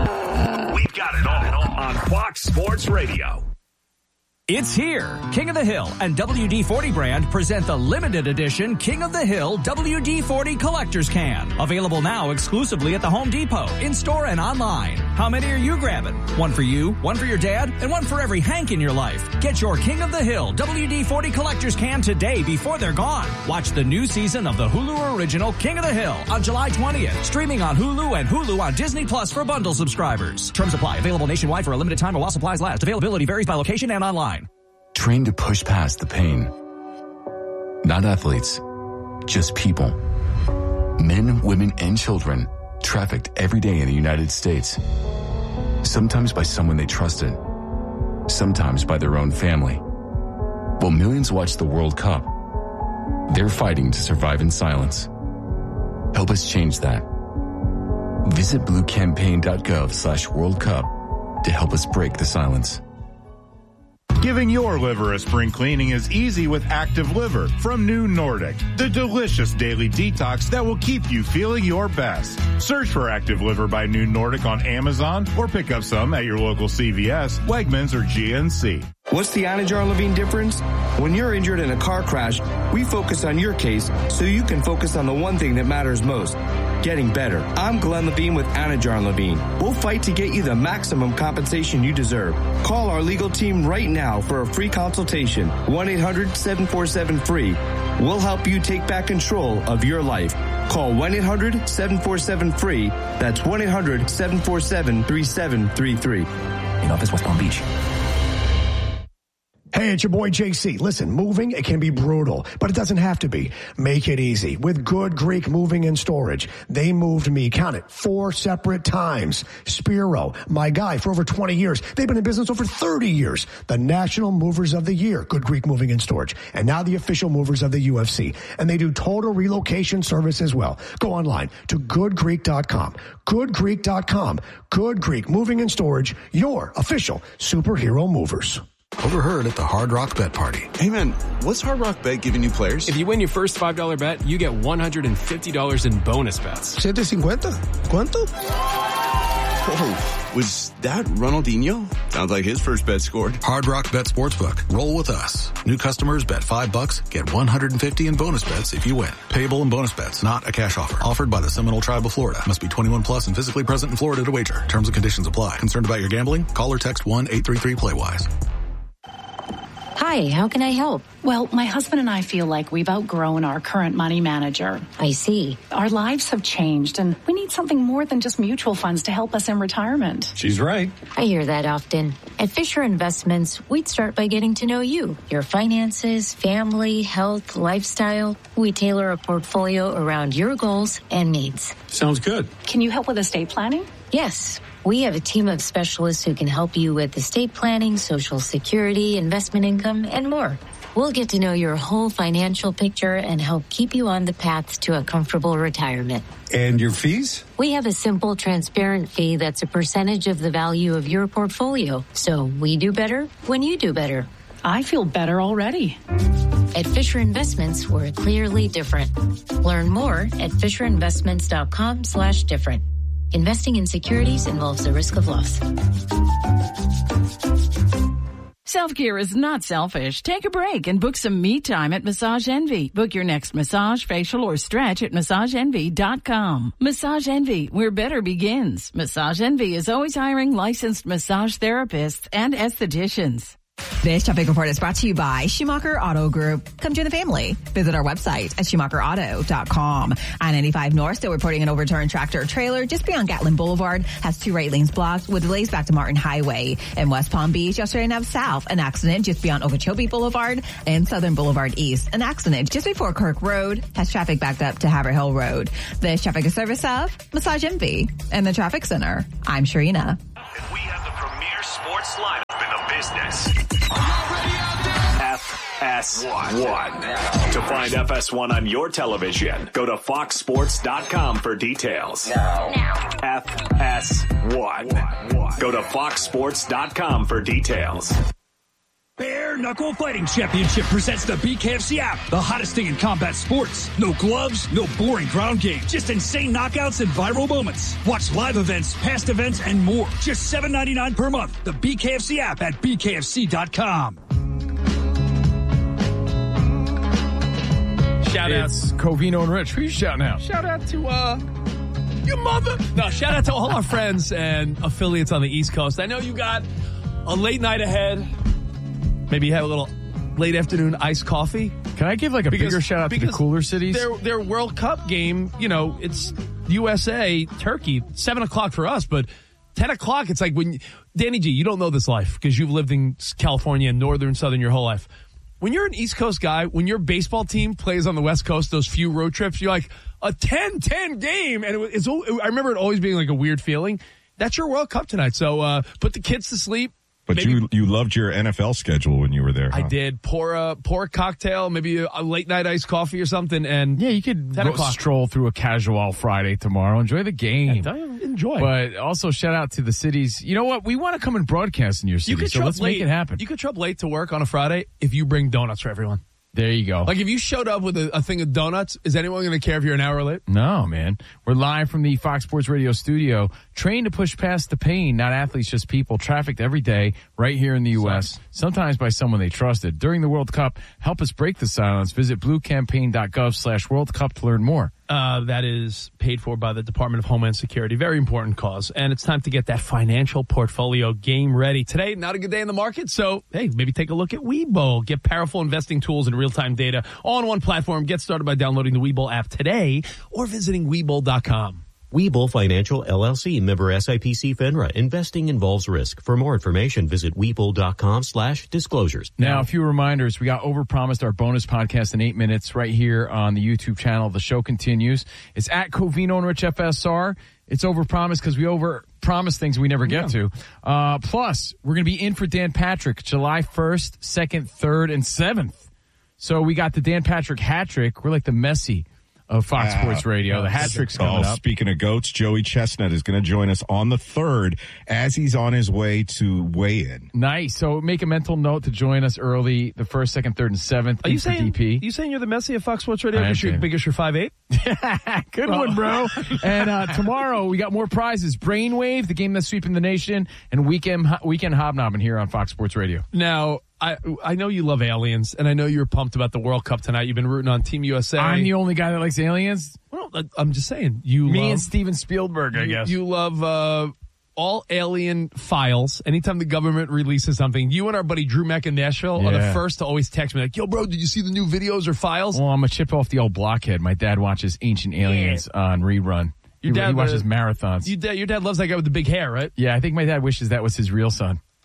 got it all on Fox Sports Radio. It's here. King of the Hill and W D forty brand present the limited edition King of the Hill W D forty Collector's Can. Available now exclusively at the Home Depot, in-store and online. How many are you grabbing? One for you, one for your dad, and one for every Hank in your life. Get your King of the Hill W D forty Collector's Can today before they're gone. Watch the new season of the Hulu original King of the Hill on July twentieth. Streaming on Hulu and Hulu on Disney Plus for bundle subscribers. Terms apply. Available nationwide for a limited time while supplies last. Availability varies by location and online. Trained to push past the pain. Not athletes, just people. Men, women, and children trafficked every day in the United States. Sometimes by someone they trusted. Sometimes by their own family. While millions watch the World Cup, they're fighting to survive in silence. Help us change that. Visit bluecampaign.gov slash World Cup to help us break the silence. Giving your liver a spring cleaning is easy with Active Liver from New Nordic, the delicious daily detox that will keep you feeling your best. Search for Active Liver by New Nordic on Amazon or pick up some at your local C V S, Wegmans, or G N C. What's the Anajar Levine difference? When you're injured in a car crash, we focus on your case so you can focus on the one thing that matters most, getting better. I'm Glenn Levine with Anajar Levine. We'll fight to get you the maximum compensation you deserve. Call our legal team right now for a free consultation. one eight hundred seven four seven free. We'll help you take back control of your life. Call one eight hundred seven four seven free. That's one eight hundred seven four seven three seven three three. In office, West Palm Beach. Hey, it's your boy J C. Listen, moving, it can be brutal, but it doesn't have to be. Make it easy with Good Greek Moving and Storage. They moved me, count it, four separate times. Spiro, my guy for over twenty years. They've been in business over thirty years. The National Movers of the Year, Good Greek Moving and Storage. And now the official movers of the U F C. And they do total relocation service as well. Go online to good greek dot com. good greek dot com. Good Greek Moving and Storage, your official superhero movers. Overheard at the Hard Rock Bet Party. Hey man, what's Hard Rock Bet giving new players? If you win your first five dollar bet, you get one hundred fifty dollars in bonus bets. seven fifty. ¿Cuánto? Oh, was that Ronaldinho? Sounds like his first bet scored. Hard Rock Bet Sportsbook. Roll with us. New customers bet five bucks, get one hundred fifty in bonus bets if you win. Payable in bonus bets, not a cash offer. Offered by the Seminole Tribe of Florida. Must be twenty-one plus and physically present in Florida to wager. Terms and conditions apply. Concerned about your gambling? Call or text one eight three three play wise. Hi, how can I help? Well, my husband and I feel like we've outgrown our current money manager. I see. Our lives have changed, and we need something more than just mutual funds to help us in retirement. She's right. I hear that often. At Fisher Investments, we'd start by getting to know you, your finances, family, health, lifestyle. We tailor a portfolio around your goals and needs. Sounds good. Can you help with estate planning? Yes. We have a team of specialists who can help you with estate planning, Social Security, investment income, and more. We'll get to know your whole financial picture and help keep you on the path to a comfortable retirement. And your fees? We have a simple, transparent fee that's a percentage of the value of your portfolio. So we do better when you do better. I feel better already. At Fisher Investments, we're clearly different. Learn more at FisherInvestments.com slash different. Investing in securities involves the risk of loss. Self-care is not selfish. Take a break and book some me time at Massage Envy. Book your next massage, facial, or stretch at massage envy dot com. Massage Envy, where better begins. Massage Envy is always hiring licensed massage therapists and estheticians. This traffic report is brought to you by Schumacher Auto Group. Come join the family. Visit our website at Schumacher Auto dot com. I ninety-five North still reporting an overturned tractor trailer just beyond Gatlin Boulevard. Has two right lanes blocked with delays back to Martin Highway. In West Palm Beach, yesterday Ave South, an accident just beyond Okeechobee Boulevard and Southern Boulevard East. An accident just before Kirk Road has traffic backed up to Haverhill Road. This traffic is service of Massage Envy and the Traffic Center. I'm Sharina. We have the premier sports lineup in the business. F S one. To find F S one on your television, go to fox sports dot com for details. Now. F S one. Go to fox sports dot com for details. Bare Knuckle Fighting Championship presents the B K F C app, the hottest thing in combat sports. No gloves, no boring ground game, just insane knockouts and viral moments. Watch live events, past events, and more. Just seven ninety-nine per month. The B K F C app at B K F C dot com. Shout out It's Covino and Rich. Who you shouting out? Shout out to uh, your mother. No, shout out to all our friends and affiliates on the East Coast. I know you got a late night ahead. Maybe you have a little late afternoon iced coffee. Can I give like a Because- bigger shout out to the because cooler cities? Their their World Cup game, you know, it's U S A, Turkey, seven o'clock for us, but ten o'clock, it's like when, Danny G, you don't know this life because you've lived in California and northern, southern your whole life. When you're an East Coast guy, when your baseball team plays on the West Coast, those few road trips, you're like, a ten ten game. And it, it's, I remember it always being like a weird feeling. That's your World Cup tonight. So uh, put the kids to sleep. But Maybe- you you loved your N F L schedule when you were there. I huh? did. Pour a, pour a cocktail, maybe a, a late night iced coffee or something. And yeah, you could ten go o'clock. stroll through a casual Friday tomorrow. Enjoy the game. Yeah, enjoy. But also shout out to the cities. You know what? We want to come and broadcast in your city, You could so show let's up late. make it happen. You could show up late to work on a Friday if you bring donuts for everyone. There you go. Like if you showed up with a, a thing of donuts, is anyone going to care if you're an hour late? No, man. We're live from the Fox Sports Radio studio, trained to push past the pain, not athletes, just people, trafficked every day right here in the U S, sometimes by someone they trusted. During the World Cup, help us break the silence. Visit bluecampaign.gov slash World Cup to learn more. Uh, that is paid for by the Department of Homeland Security. Very important cause. And it's time to get that financial portfolio game ready. Today, not a good day in the market, so hey, maybe take a look at Webull. Get powerful investing tools and real-time data all on one platform. Get started by downloading the Webull app today or visiting Webull dot com. Webull Financial, L L C, member S I P C FINRA. Investing involves risk. For more information, visit Webull.com slash disclosures. Now, a few reminders. We got overpromised our bonus podcast in eight minutes right here on the YouTube channel. The show continues. It's at Covino and Rich F S R. It's overpromised because we overpromise things we never get Yeah. to. Uh, plus, we're going to be in for Dan Patrick July first, second, third, and seventh. So we got the Dan Patrick hat trick. We're like the Messi of Fox Ah, Sports Radio. The hat trick's coming oh, up. Speaking of goats, Joey Chestnut is going to join us on the third as he's on his way to weigh in. Nice. So make a mental note to join us early, the first, second, third, and seventh. Are you in for saying, D P. you saying you're the Messi of Fox Sports Radio I am because you're, saying. because you're five eight? Good one, bro. And uh, tomorrow we got more prizes. Brainwave, the game that's sweeping the nation, and weekend weekend hobnobbing here on Fox Sports Radio. Now, I I know you love aliens, and I know you're pumped about the World Cup tonight. You've been rooting on Team U S A. I'm the only guy that likes aliens. Well, I'm just saying. You Me love, and Steven Spielberg, I you, guess. You love uh, all alien files. Anytime the government releases something, you and our buddy Drew Meck in Nashville are the Yeah. first to always text me like, yo, bro, did you see the new videos or files? Well, I'm a chip off the old blockhead. My dad watches Ancient Aliens on rerun. He, Your dad, he watches uh, marathons. You dad, your dad loves that guy with the big hair, right? Yeah, I think my dad wishes that was his real son.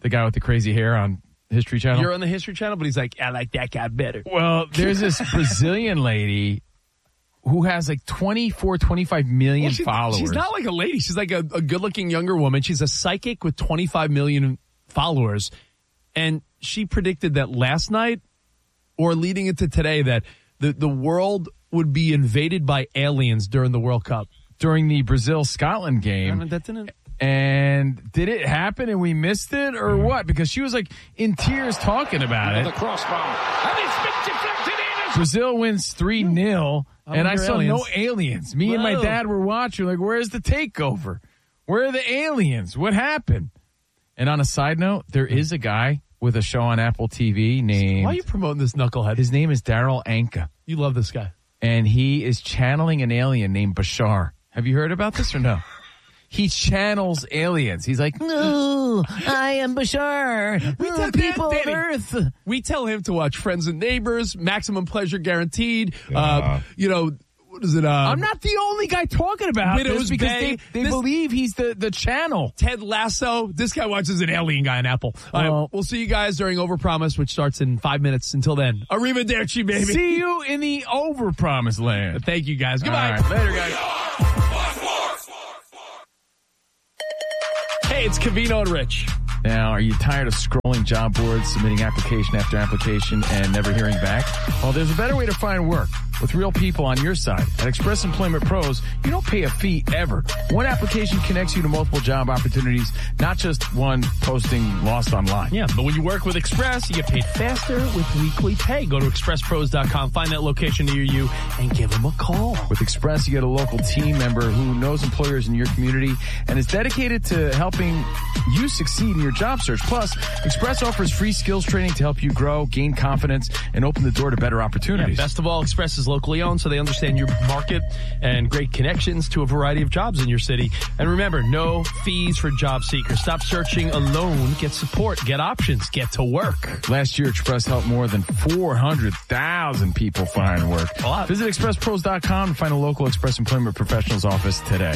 The guy with the crazy hair on History Channel. You're on the History Channel, but he's like, I like that guy better. Well, there's this Brazilian lady who has like twenty-four, twenty-five million well, she, followers. She's not like a lady. She's like a, a good-looking younger woman. She's a psychic with twenty-five million followers. And she predicted that last night, or leading into today, that the, the world would be invaded by aliens during the World Cup. During the Brazil-Scotland game. I mean, that didn't... And did it happen and we missed it or what? Because she was like in tears talking about it. The crossbar. And it's been deflected in. Brazil wins three nil, and I saw aliens. no aliens. Me Whoa. and my dad were watching, like, where's the takeover? Where are the aliens? What happened? And on a side note, there is a guy with a show on Apple T V named... Why are you promoting this knucklehead? His name is Daryl Anka. You love this guy. And he is channeling an alien named Bashar. Have you heard about this or no? He channels aliens. He's like, no, I am Bashar. We tell people of Danny, Earth. We tell him to watch Friends and Neighbors, Maximum Pleasure Guaranteed. Yeah. Uh, you know, what is it? Uh, I'm not the only guy talking about Widow's this because Bay. they, they This- believe he's the, the channel. Ted Lasso. This guy watches an alien guy on Apple. All right, Well- we'll see you guys during Overpromise, which starts in five minutes. Until then, arrivederci, baby. See you in the overpromised land. Thank you, guys. Goodbye. All right, later, guys. Hey, it's Covino and Rich. Now, are you tired of scrolling job boards, submitting application after application, and never hearing back? Well, there's a better way to find work. With real people on your side. At Express Employment Pros, you don't pay a fee ever. One application connects you to multiple job opportunities, not just one posting lost online. Yeah, but when you work with Express, you get paid faster with weekly pay. Go to express pros dot com, find that location near you, and give them a call. With Express, you get a local team member who knows employers in your community and is dedicated to helping you succeed in your job search. Plus, Express offers free skills training to help you grow, gain confidence, and open the door to better opportunities. Yeah, best of all, Express is locally owned, so they understand your market and great connections to a variety of jobs in your city. And remember, no fees for job seekers. Stop searching alone. Get support. Get options. Get to work. Last year, Express helped more than four hundred thousand people find work. A lot. Visit express pros dot com and find a local Express Employment Professionals office today.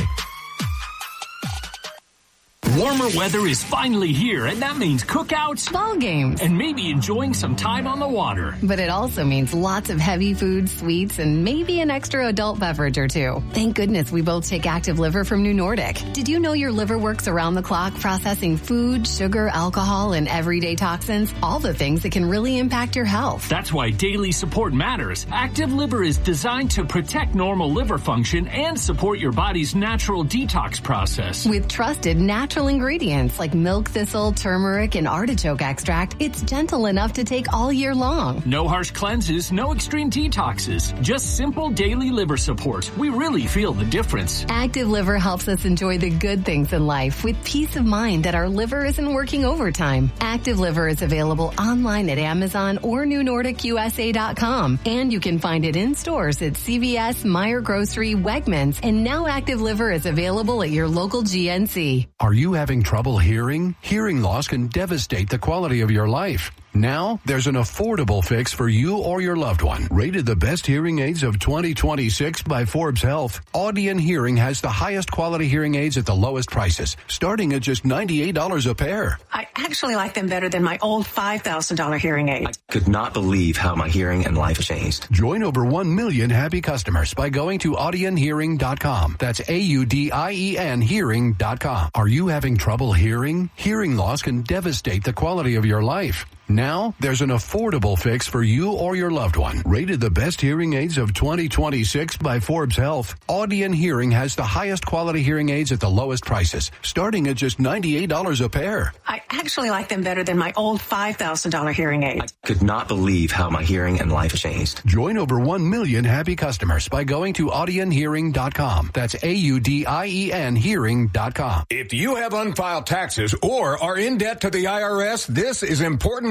Warmer weather is finally here, and that means cookouts, ball games, and maybe enjoying some time on the water. But it also means lots of heavy food, sweets, and maybe an extra adult beverage or two. Thank goodness we both take Active Liver from New Nordic. Did you know your liver works around the clock processing food, sugar, alcohol, and everyday toxins? All the things that can really impact your health. That's why daily support matters. Active Liver is designed to protect normal liver function and support your body's natural detox process. With trusted natural ingredients like milk thistle, turmeric, and artichoke extract, it's gentle enough to take all year long. No harsh cleanses, no extreme detoxes, just simple daily liver support. We really feel the difference. Active Liver helps us enjoy the good things in life with peace of mind that our liver isn't working overtime. Active Liver is available online at Amazon or new nordic u s a dot com, and you can find it in stores at C V S, Meijer Grocery, Wegmans, and now Active Liver is available at your local G N C. Are you having trouble hearing? Hearing loss can devastate the quality of your life. Now, there's an affordable fix for you or your loved one. Rated the best hearing aids of twenty twenty-six by Forbes Health, Audion Hearing has the highest quality hearing aids at the lowest prices, starting at just ninety-eight dollars a pair. I actually like them better than my old five thousand dollars hearing aid. I could not believe how my hearing and life changed. Join over one million happy customers by going to audion hearing dot com. That's A U D I E N hearing dot com. Are you having trouble hearing? Hearing loss can devastate the quality of your life. Now, there's an affordable fix for you or your loved one. Rated the best hearing aids of twenty twenty-six by Forbes Health, Audion Hearing has the highest quality hearing aids at the lowest prices, starting at just ninety-eight dollars a pair. I actually like them better than my old five thousand dollars hearing aid. I could not believe how my hearing and life changed. Join over one million happy customers by going to audion hearing dot com. That's A U D I E N hearing dot com. If you have unfiled taxes or are in debt to the I R S, this is important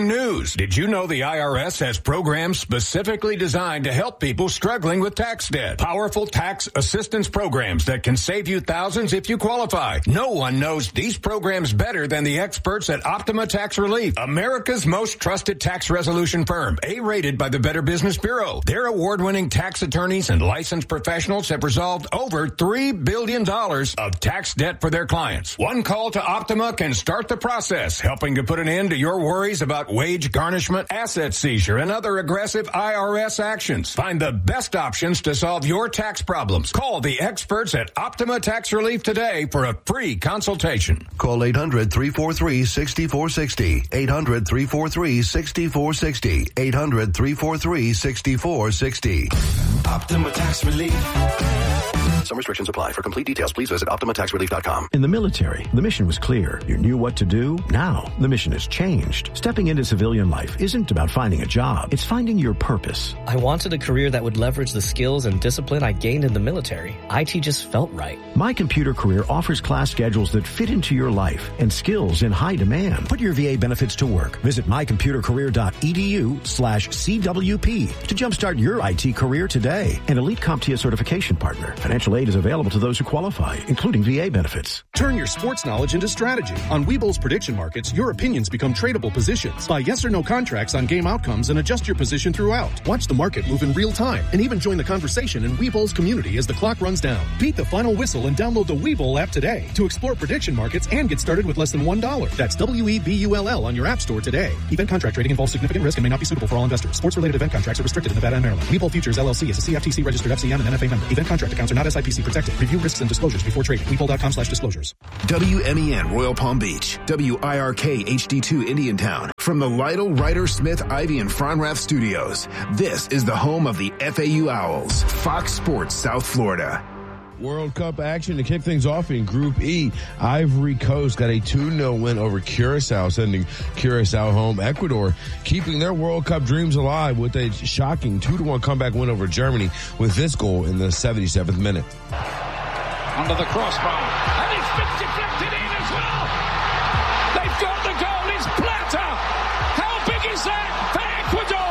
Breaking news. Did you know the I R S has programs specifically designed to help people struggling with tax debt? Powerful tax assistance programs that can save you thousands if you qualify. No one knows these programs better than the experts at Optima Tax Relief, America's most trusted tax resolution firm, A-rated by the Better Business Bureau. Their award-winning tax attorneys and licensed professionals have resolved over three billion dollars of tax debt for their clients. One call to Optima can start the process, helping to put an end to your worries about wage garnishment, asset seizure, and other aggressive I R S actions. Find the best options to solve your tax problems. Call the experts at Optima Tax Relief today for a free consultation. Call eight hundred, three four three, six four six zero. eight hundred, three four three, six four six zero. eight hundred, three four three, six four six zero. Optima Tax Relief. Some restrictions apply. For complete details, please visit Optima Tax Relief dot com. In the military, the mission was clear. You knew what to do. Now, the mission has changed. Stepping into civilian life isn't about finding a job. It's finding your purpose. I wanted a career that would leverage the skills and discipline I gained in the military. I T just felt right. My Computer Career offers class schedules that fit into your life and skills in high demand. Put your V A benefits to work. Visit my computer career dot e d u slash C W P to jumpstart your I T career today. An Elite CompTIA certification partner. Financial aid is available to those who qualify, including V A benefits. Turn your sports knowledge into strategy. On Webull's prediction markets, your opinions become tradable positions. Buy yes or no contracts on game outcomes and adjust your position throughout. Watch the market move in real time and even join the conversation in Webull's community as the clock runs down. Beat the final whistle and download the Webull app today to explore prediction markets and get started with less than one dollar. That's W E B U L L on your app store today. Event contract trading involves significant risk and may not be suitable for all investors. Sports-related event contracts are restricted in Nevada and Maryland. Webull Futures L L C is a C F T C registered F C M and N F A member. Event contract accounts are not S I P C protected. Review risks and disclosures before trading. Webull dot com slash disclosures. W M E N Royal Palm Beach. W I R K H D two Indiantown. From the Lytle, Ryder, Smith, Ivy, and Fronrath studios, this is the home of the F A U Owls. Fox Sports South Florida. World Cup action to kick things off in Group E. Ivory Coast got a two nil win over Curacao, sending Curacao home. Ecuador keeping their World Cup dreams alive with a shocking two to one comeback win over Germany with this goal in the seventy-seventh minute. Under the crossbar. And it's been deflected in as well. They've got the goal. It's Plata. How big is that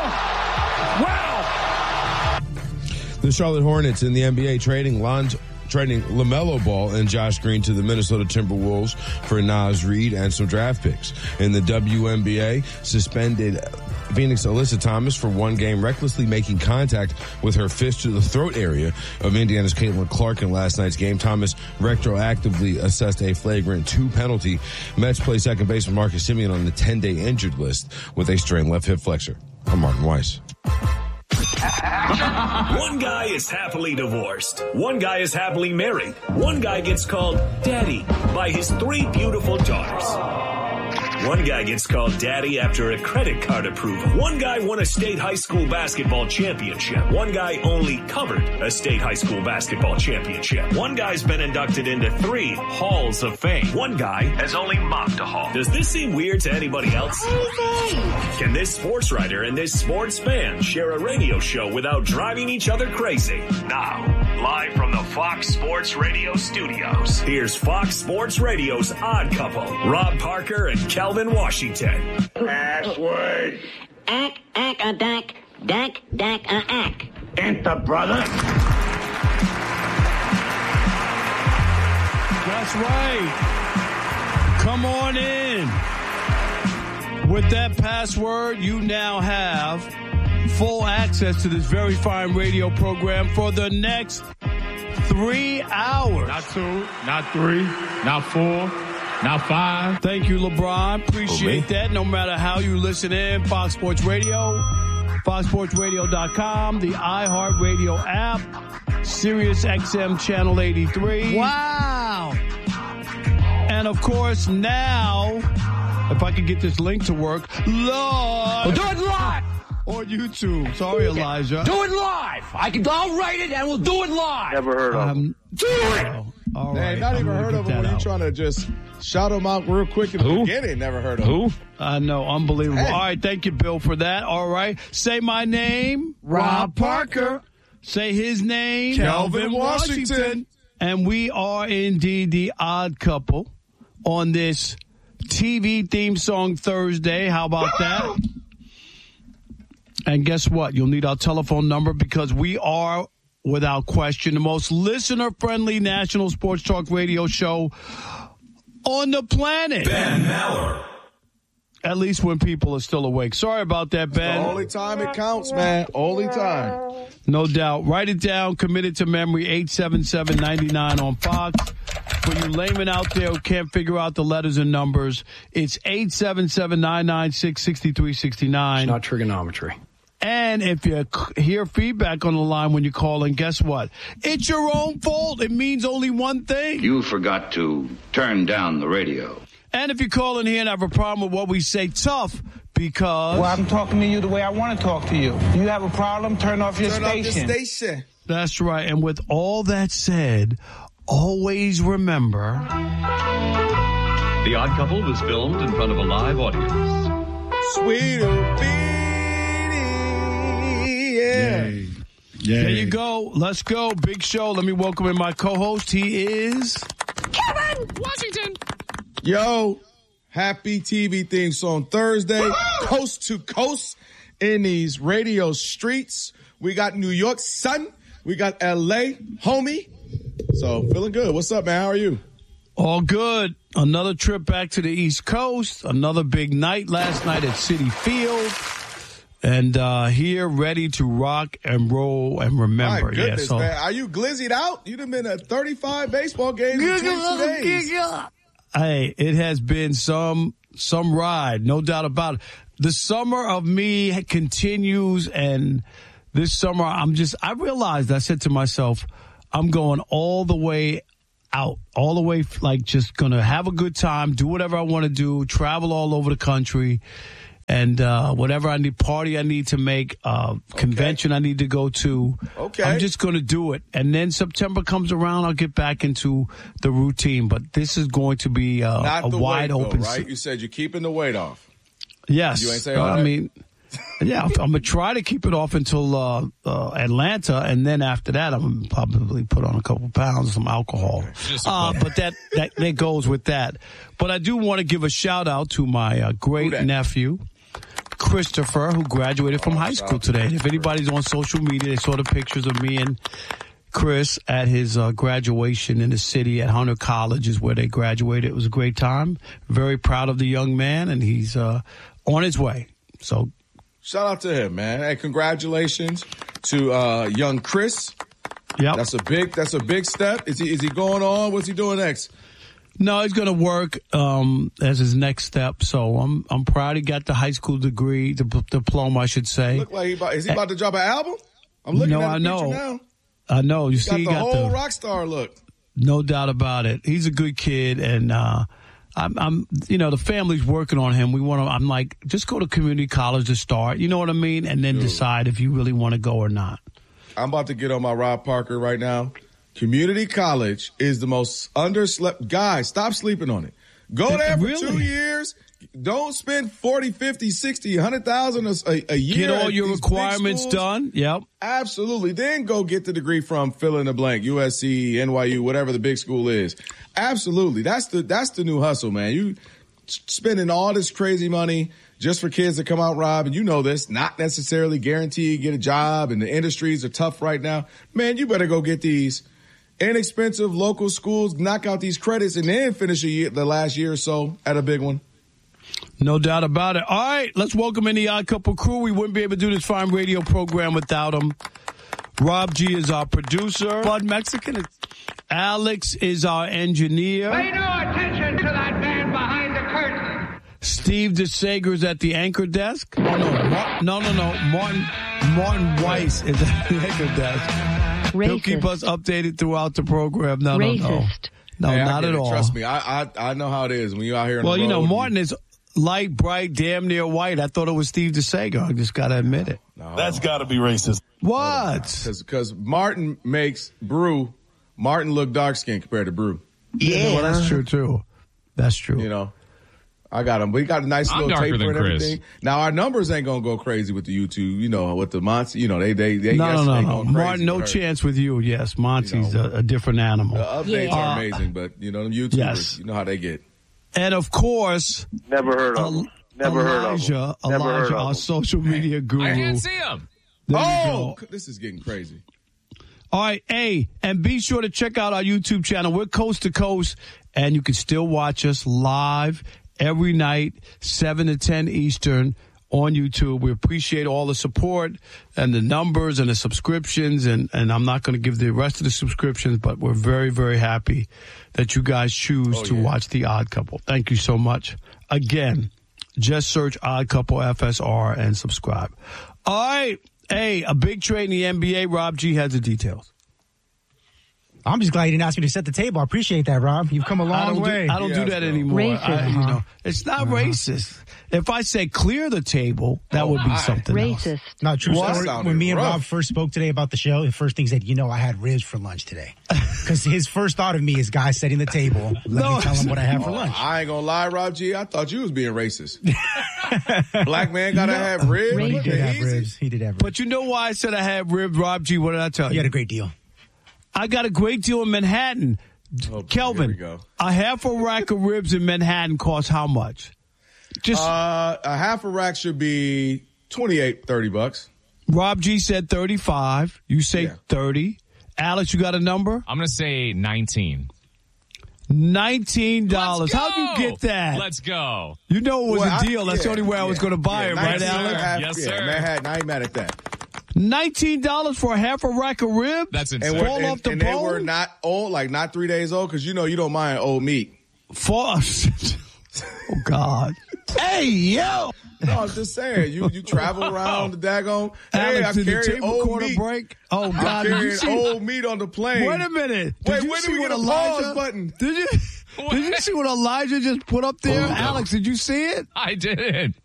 for Ecuador? Wow. The Charlotte Hornets in the N B A trading Lon- trading LaMelo Ball and Josh Green to the Minnesota Timberwolves for Naz Reid and some draft picks. In the W N B A, suspended Phoenix Alyssa Thomas for one game, recklessly making contact with her fist to the throat area of Indiana's Caitlin Clark in last night's game. Thomas retroactively assessed a flagrant two penalty. Mets play second baseman Marcus Semien on the ten-day injured list with a strained left hip flexor. I'm Martin Weiss. One guy is happily divorced. One guy is happily married. One guy gets called daddy by his three beautiful daughters. One guy gets called daddy after a credit card approval. One guy won a state high school basketball championship. One guy only covered a state high school basketball championship. One guy's been inducted into three halls of fame. One guy has only mopped a hall. Does this seem weird to anybody else? Can this sports writer and this sports fan share a radio show without driving each other crazy? Now, live from the Fox Sports Radio studios, here's Fox Sports Radio's Odd Couple, Rob Parker and Kelvin Washington. Password. Ack, ack, a dack, dack, dack, a ack. Enter, brother. That's right. Come on in. With that password, you now have full access to this very fine radio program for the next three hours. Not two, not three, not four, not five. Thank you, LeBron. Appreciate that. No matter how you listen in, Fox Sports Radio, fox sports radio dot com, the iHeartRadio app, Sirius X M Channel eighty-three. Wow. And, of course, now, if I could get this link to work, live. We'll do it live. On YouTube. Sorry, Elijah. Do it live. I can, I'll write it and we'll do it live. Never heard of him. Do it. Oh, all hey, right. not I'm even heard of him when you're trying to just shout him out real quick in the Who? beginning. Never heard of Who? him. I know. Unbelievable. Hey. All right. Thank you, Bill, for that. All right. Say my name. Rob Parker. Say his name. Kelvin Washington. And we are indeed the Odd Couple on this T V theme song Thursday. How about that? And guess what? You'll need our telephone number because we are, without question, the most listener-friendly national sports talk radio show on the planet. Ben Maller. At least when people are still awake. Sorry about that, Ben. The only time it counts, man. Only time. No doubt. Write it down. Commit it to memory. eight seven seven, nine nine on Fox. For you laymen out there who can't figure out the letters and numbers, it's eight seven seven, nine nine six, six three six nine. It's not trigonometry. And if you hear feedback on the line when you call in, guess what? It's your own fault. It means only one thing. You forgot to turn down the radio. And if you call in here and have a problem with what we say, tough, because... Well, I'm talking to you the way I want to talk to you. You have a problem, turn off your turn station. Turn off the station. That's right. And with all that said, always remember... The Odd Couple was filmed in front of a live audience. Sweet Beanie, yeah. Yay. Yay. There you go. Let's go. Big show. Let me welcome in my co-host. He is... Kevin Washington. Yo, happy T V theme song Thursday, Woo-hoo! Coast to coast in these radio streets. We got New York, son. We got L A, homie. So feeling good. What's up, man? How are you? All good. Another trip back to the East Coast. Another big night last night at Citi Field. And uh, here, ready to rock and roll and remember. My goodness, yeah, so, man. Are you glizzied out? You've been at thirty-five baseball games in twenty-two days. Hey, it has been some some ride, no doubt about it. The summer of me continues, and this summer I'm just, I realized, I said to myself, I'm going all the way out, all the way, like just going to have a good time, do whatever I want to do, travel all over the country. And uh, whatever I need, party I need to make, uh, convention okay. I need to go to. Okay. I'm just going to do it. And then September comes around, I'll get back into the routine. But this is going to be uh, Not a the wide weight, open. Though, right? You said you're keeping the weight off. Yes. You ain't say all uh, that? I mean, yeah, I'm going to try to keep it off until uh, uh, Atlanta. And then after that, I'm going to probably put on a couple pounds, some alcohol. Okay. Uh, but that, that, that goes with that. But I do want to give a shout out to my uh, great nephew, Christopher, who graduated from high school today. And if anybody's on social media, they saw the pictures of me and Chris at his uh, graduation in the city at Hunter College is where they graduated. It was a great time. Very proud of the young man, and he's uh, on his way. So, shout out to him, man. Hey, congratulations to uh, young Chris. Yeah, that's a big that's a big step. Is he is he going on? What's he doing next? No, he's going to work um, as his next step. So I'm I'm proud he got the high school degree, the p- diploma, I should say. Look like he about, is he about to drop an album? I'm looking no, at the I know. picture now. I know. You He's see, got he the got whole the rock star look. No doubt about it. He's a good kid, and uh, I'm, I'm, you know, the family's working on him. We want to. I'm like, just go to community college to start. You know what I mean, and then Dude. decide if you really want to go or not. I'm about to get on my Rob Parker right now. Community college is the most underslept. Guys, stop sleeping on it. Go there for really? two years. Don't spend forty, fifty, sixty, one hundred thousand a, a year. Get all your requirements done. Yep. Absolutely. Then go get the degree from fill in the blank, U S C, N Y U, whatever the big school is. Absolutely. That's the that's the new hustle, man. You spending all this crazy money just for kids to come out, Rob, and you know this, not necessarily guaranteed get a job, and the industries are tough right now. Man, you better go get these inexpensive local schools, knock out these credits, and then finish a year, the last year or so at a big one. No doubt about it. All right, let's welcome in the Odd Couple crew. We wouldn't be able to do this fine radio program without them. Rob G is our producer. Bud Mexican. Alex is our engineer. Pay no attention to that man behind the curtain. Steve DeSager is at the anchor desk. Oh, no, Mar- no, no, no. Martin Martin Weiss is at the anchor desk. Racist. He'll keep us updated throughout the program. No, Racist. no, no. No, hey, not at all. Trust me, I, I I know how it is when you're out here on well, the road. Well, you know, Martin is light, bright, damn near white. I thought it was Steve DeSager. I just got to admit it. No. That's got to be racist. What? Because Martin makes Brew, Martin look dark-skinned compared to Brew. Yeah. Well, that's true, too. That's true. You know, I got him. We got a nice I'm little taper and Chris. everything. Now, our numbers ain't going to go crazy with the YouTube, you know, with the Monty. You know, they, they, they No, yes, no, they no, no. going crazy Martin, no with her. chance with you. Yes, Monty's You know, a, a different animal. The updates yeah. are uh, amazing, but, you know, them YouTubers, yes. you know how they get. And of course, never heard of him. Never Elijah, heard of him. Never Elijah, heard of our him. social media guru. I can't see him. There you Oh, go. this is getting crazy. All right, hey, and be sure to check out our YouTube channel. We're coast to coast, and you can still watch us live every night, seven to ten Eastern on YouTube. We appreciate all the support and the numbers and the subscriptions, and, and I'm not going to give the rest of the subscriptions, but we're very, very happy that you guys choose Oh, to yeah. watch The Odd Couple. Thank you so much. Again, just search Odd Couple F S R and subscribe. All right. Hey, a big trade in the N B A. Rob G has the details. I'm just glad you didn't ask me to set the table. I appreciate that, Rob. You've come a long I don't way. Do, I don't Yeah, do that bro. anymore. Racist, I, you huh? know, it's not Uh-huh. racist. If I say clear the table, that Oh, would be my. something else. Racist. No, true What? story. Sounded When me and rough. Rob first spoke today about the show, the first thing he said, you know, I had ribs for lunch today. Because his first thought of me is guy setting the table. Let No, me tell him what I had for Oh, lunch. I ain't gonna lie, Rob G. I thought you was being racist. Black man gotta have ribs. He What did the have easy? ribs. He did have ribs. But you know why I said I had ribs, Rob G? What did I tell You you? had a great deal. I got a great deal in Manhattan. Oh, here we Kelvin, go. a half a rack of ribs in Manhattan costs how much? Just Uh, a half a rack should be twenty-eight, thirty bucks. Rob G said thirty-five. You say Yeah. thirty. Alex, you got a number? I'm going to say nineteen. nineteen dollars. Let's How'd you go. get that? Let's go. You know it was Well, a I- deal. That's the yeah, only way I was yeah. going to buy Yeah, it, right, nineteen and a Alex? half- Yes, yeah, sir. Manhattan, I ain't mad at that. nineteen dollars for a half a rack of ribs? That's And, insane. we're, Fall and, off the and they bone? were not old, like not three days old, because you know you don't mind old meat. For Oh, God. Hey, yo! No, I'm just saying, you you travel around the daggone. Hey, Alex, I did the carry table old quarter meat. break? Oh, God. I'm Did you carrying see? old meat on the plane. Wait a minute. Did Wait, you when see did we what get a Elijah pause button? Did you? Did you see what Elijah just put up there? Oh, no. Alex, did you see it? I didn't.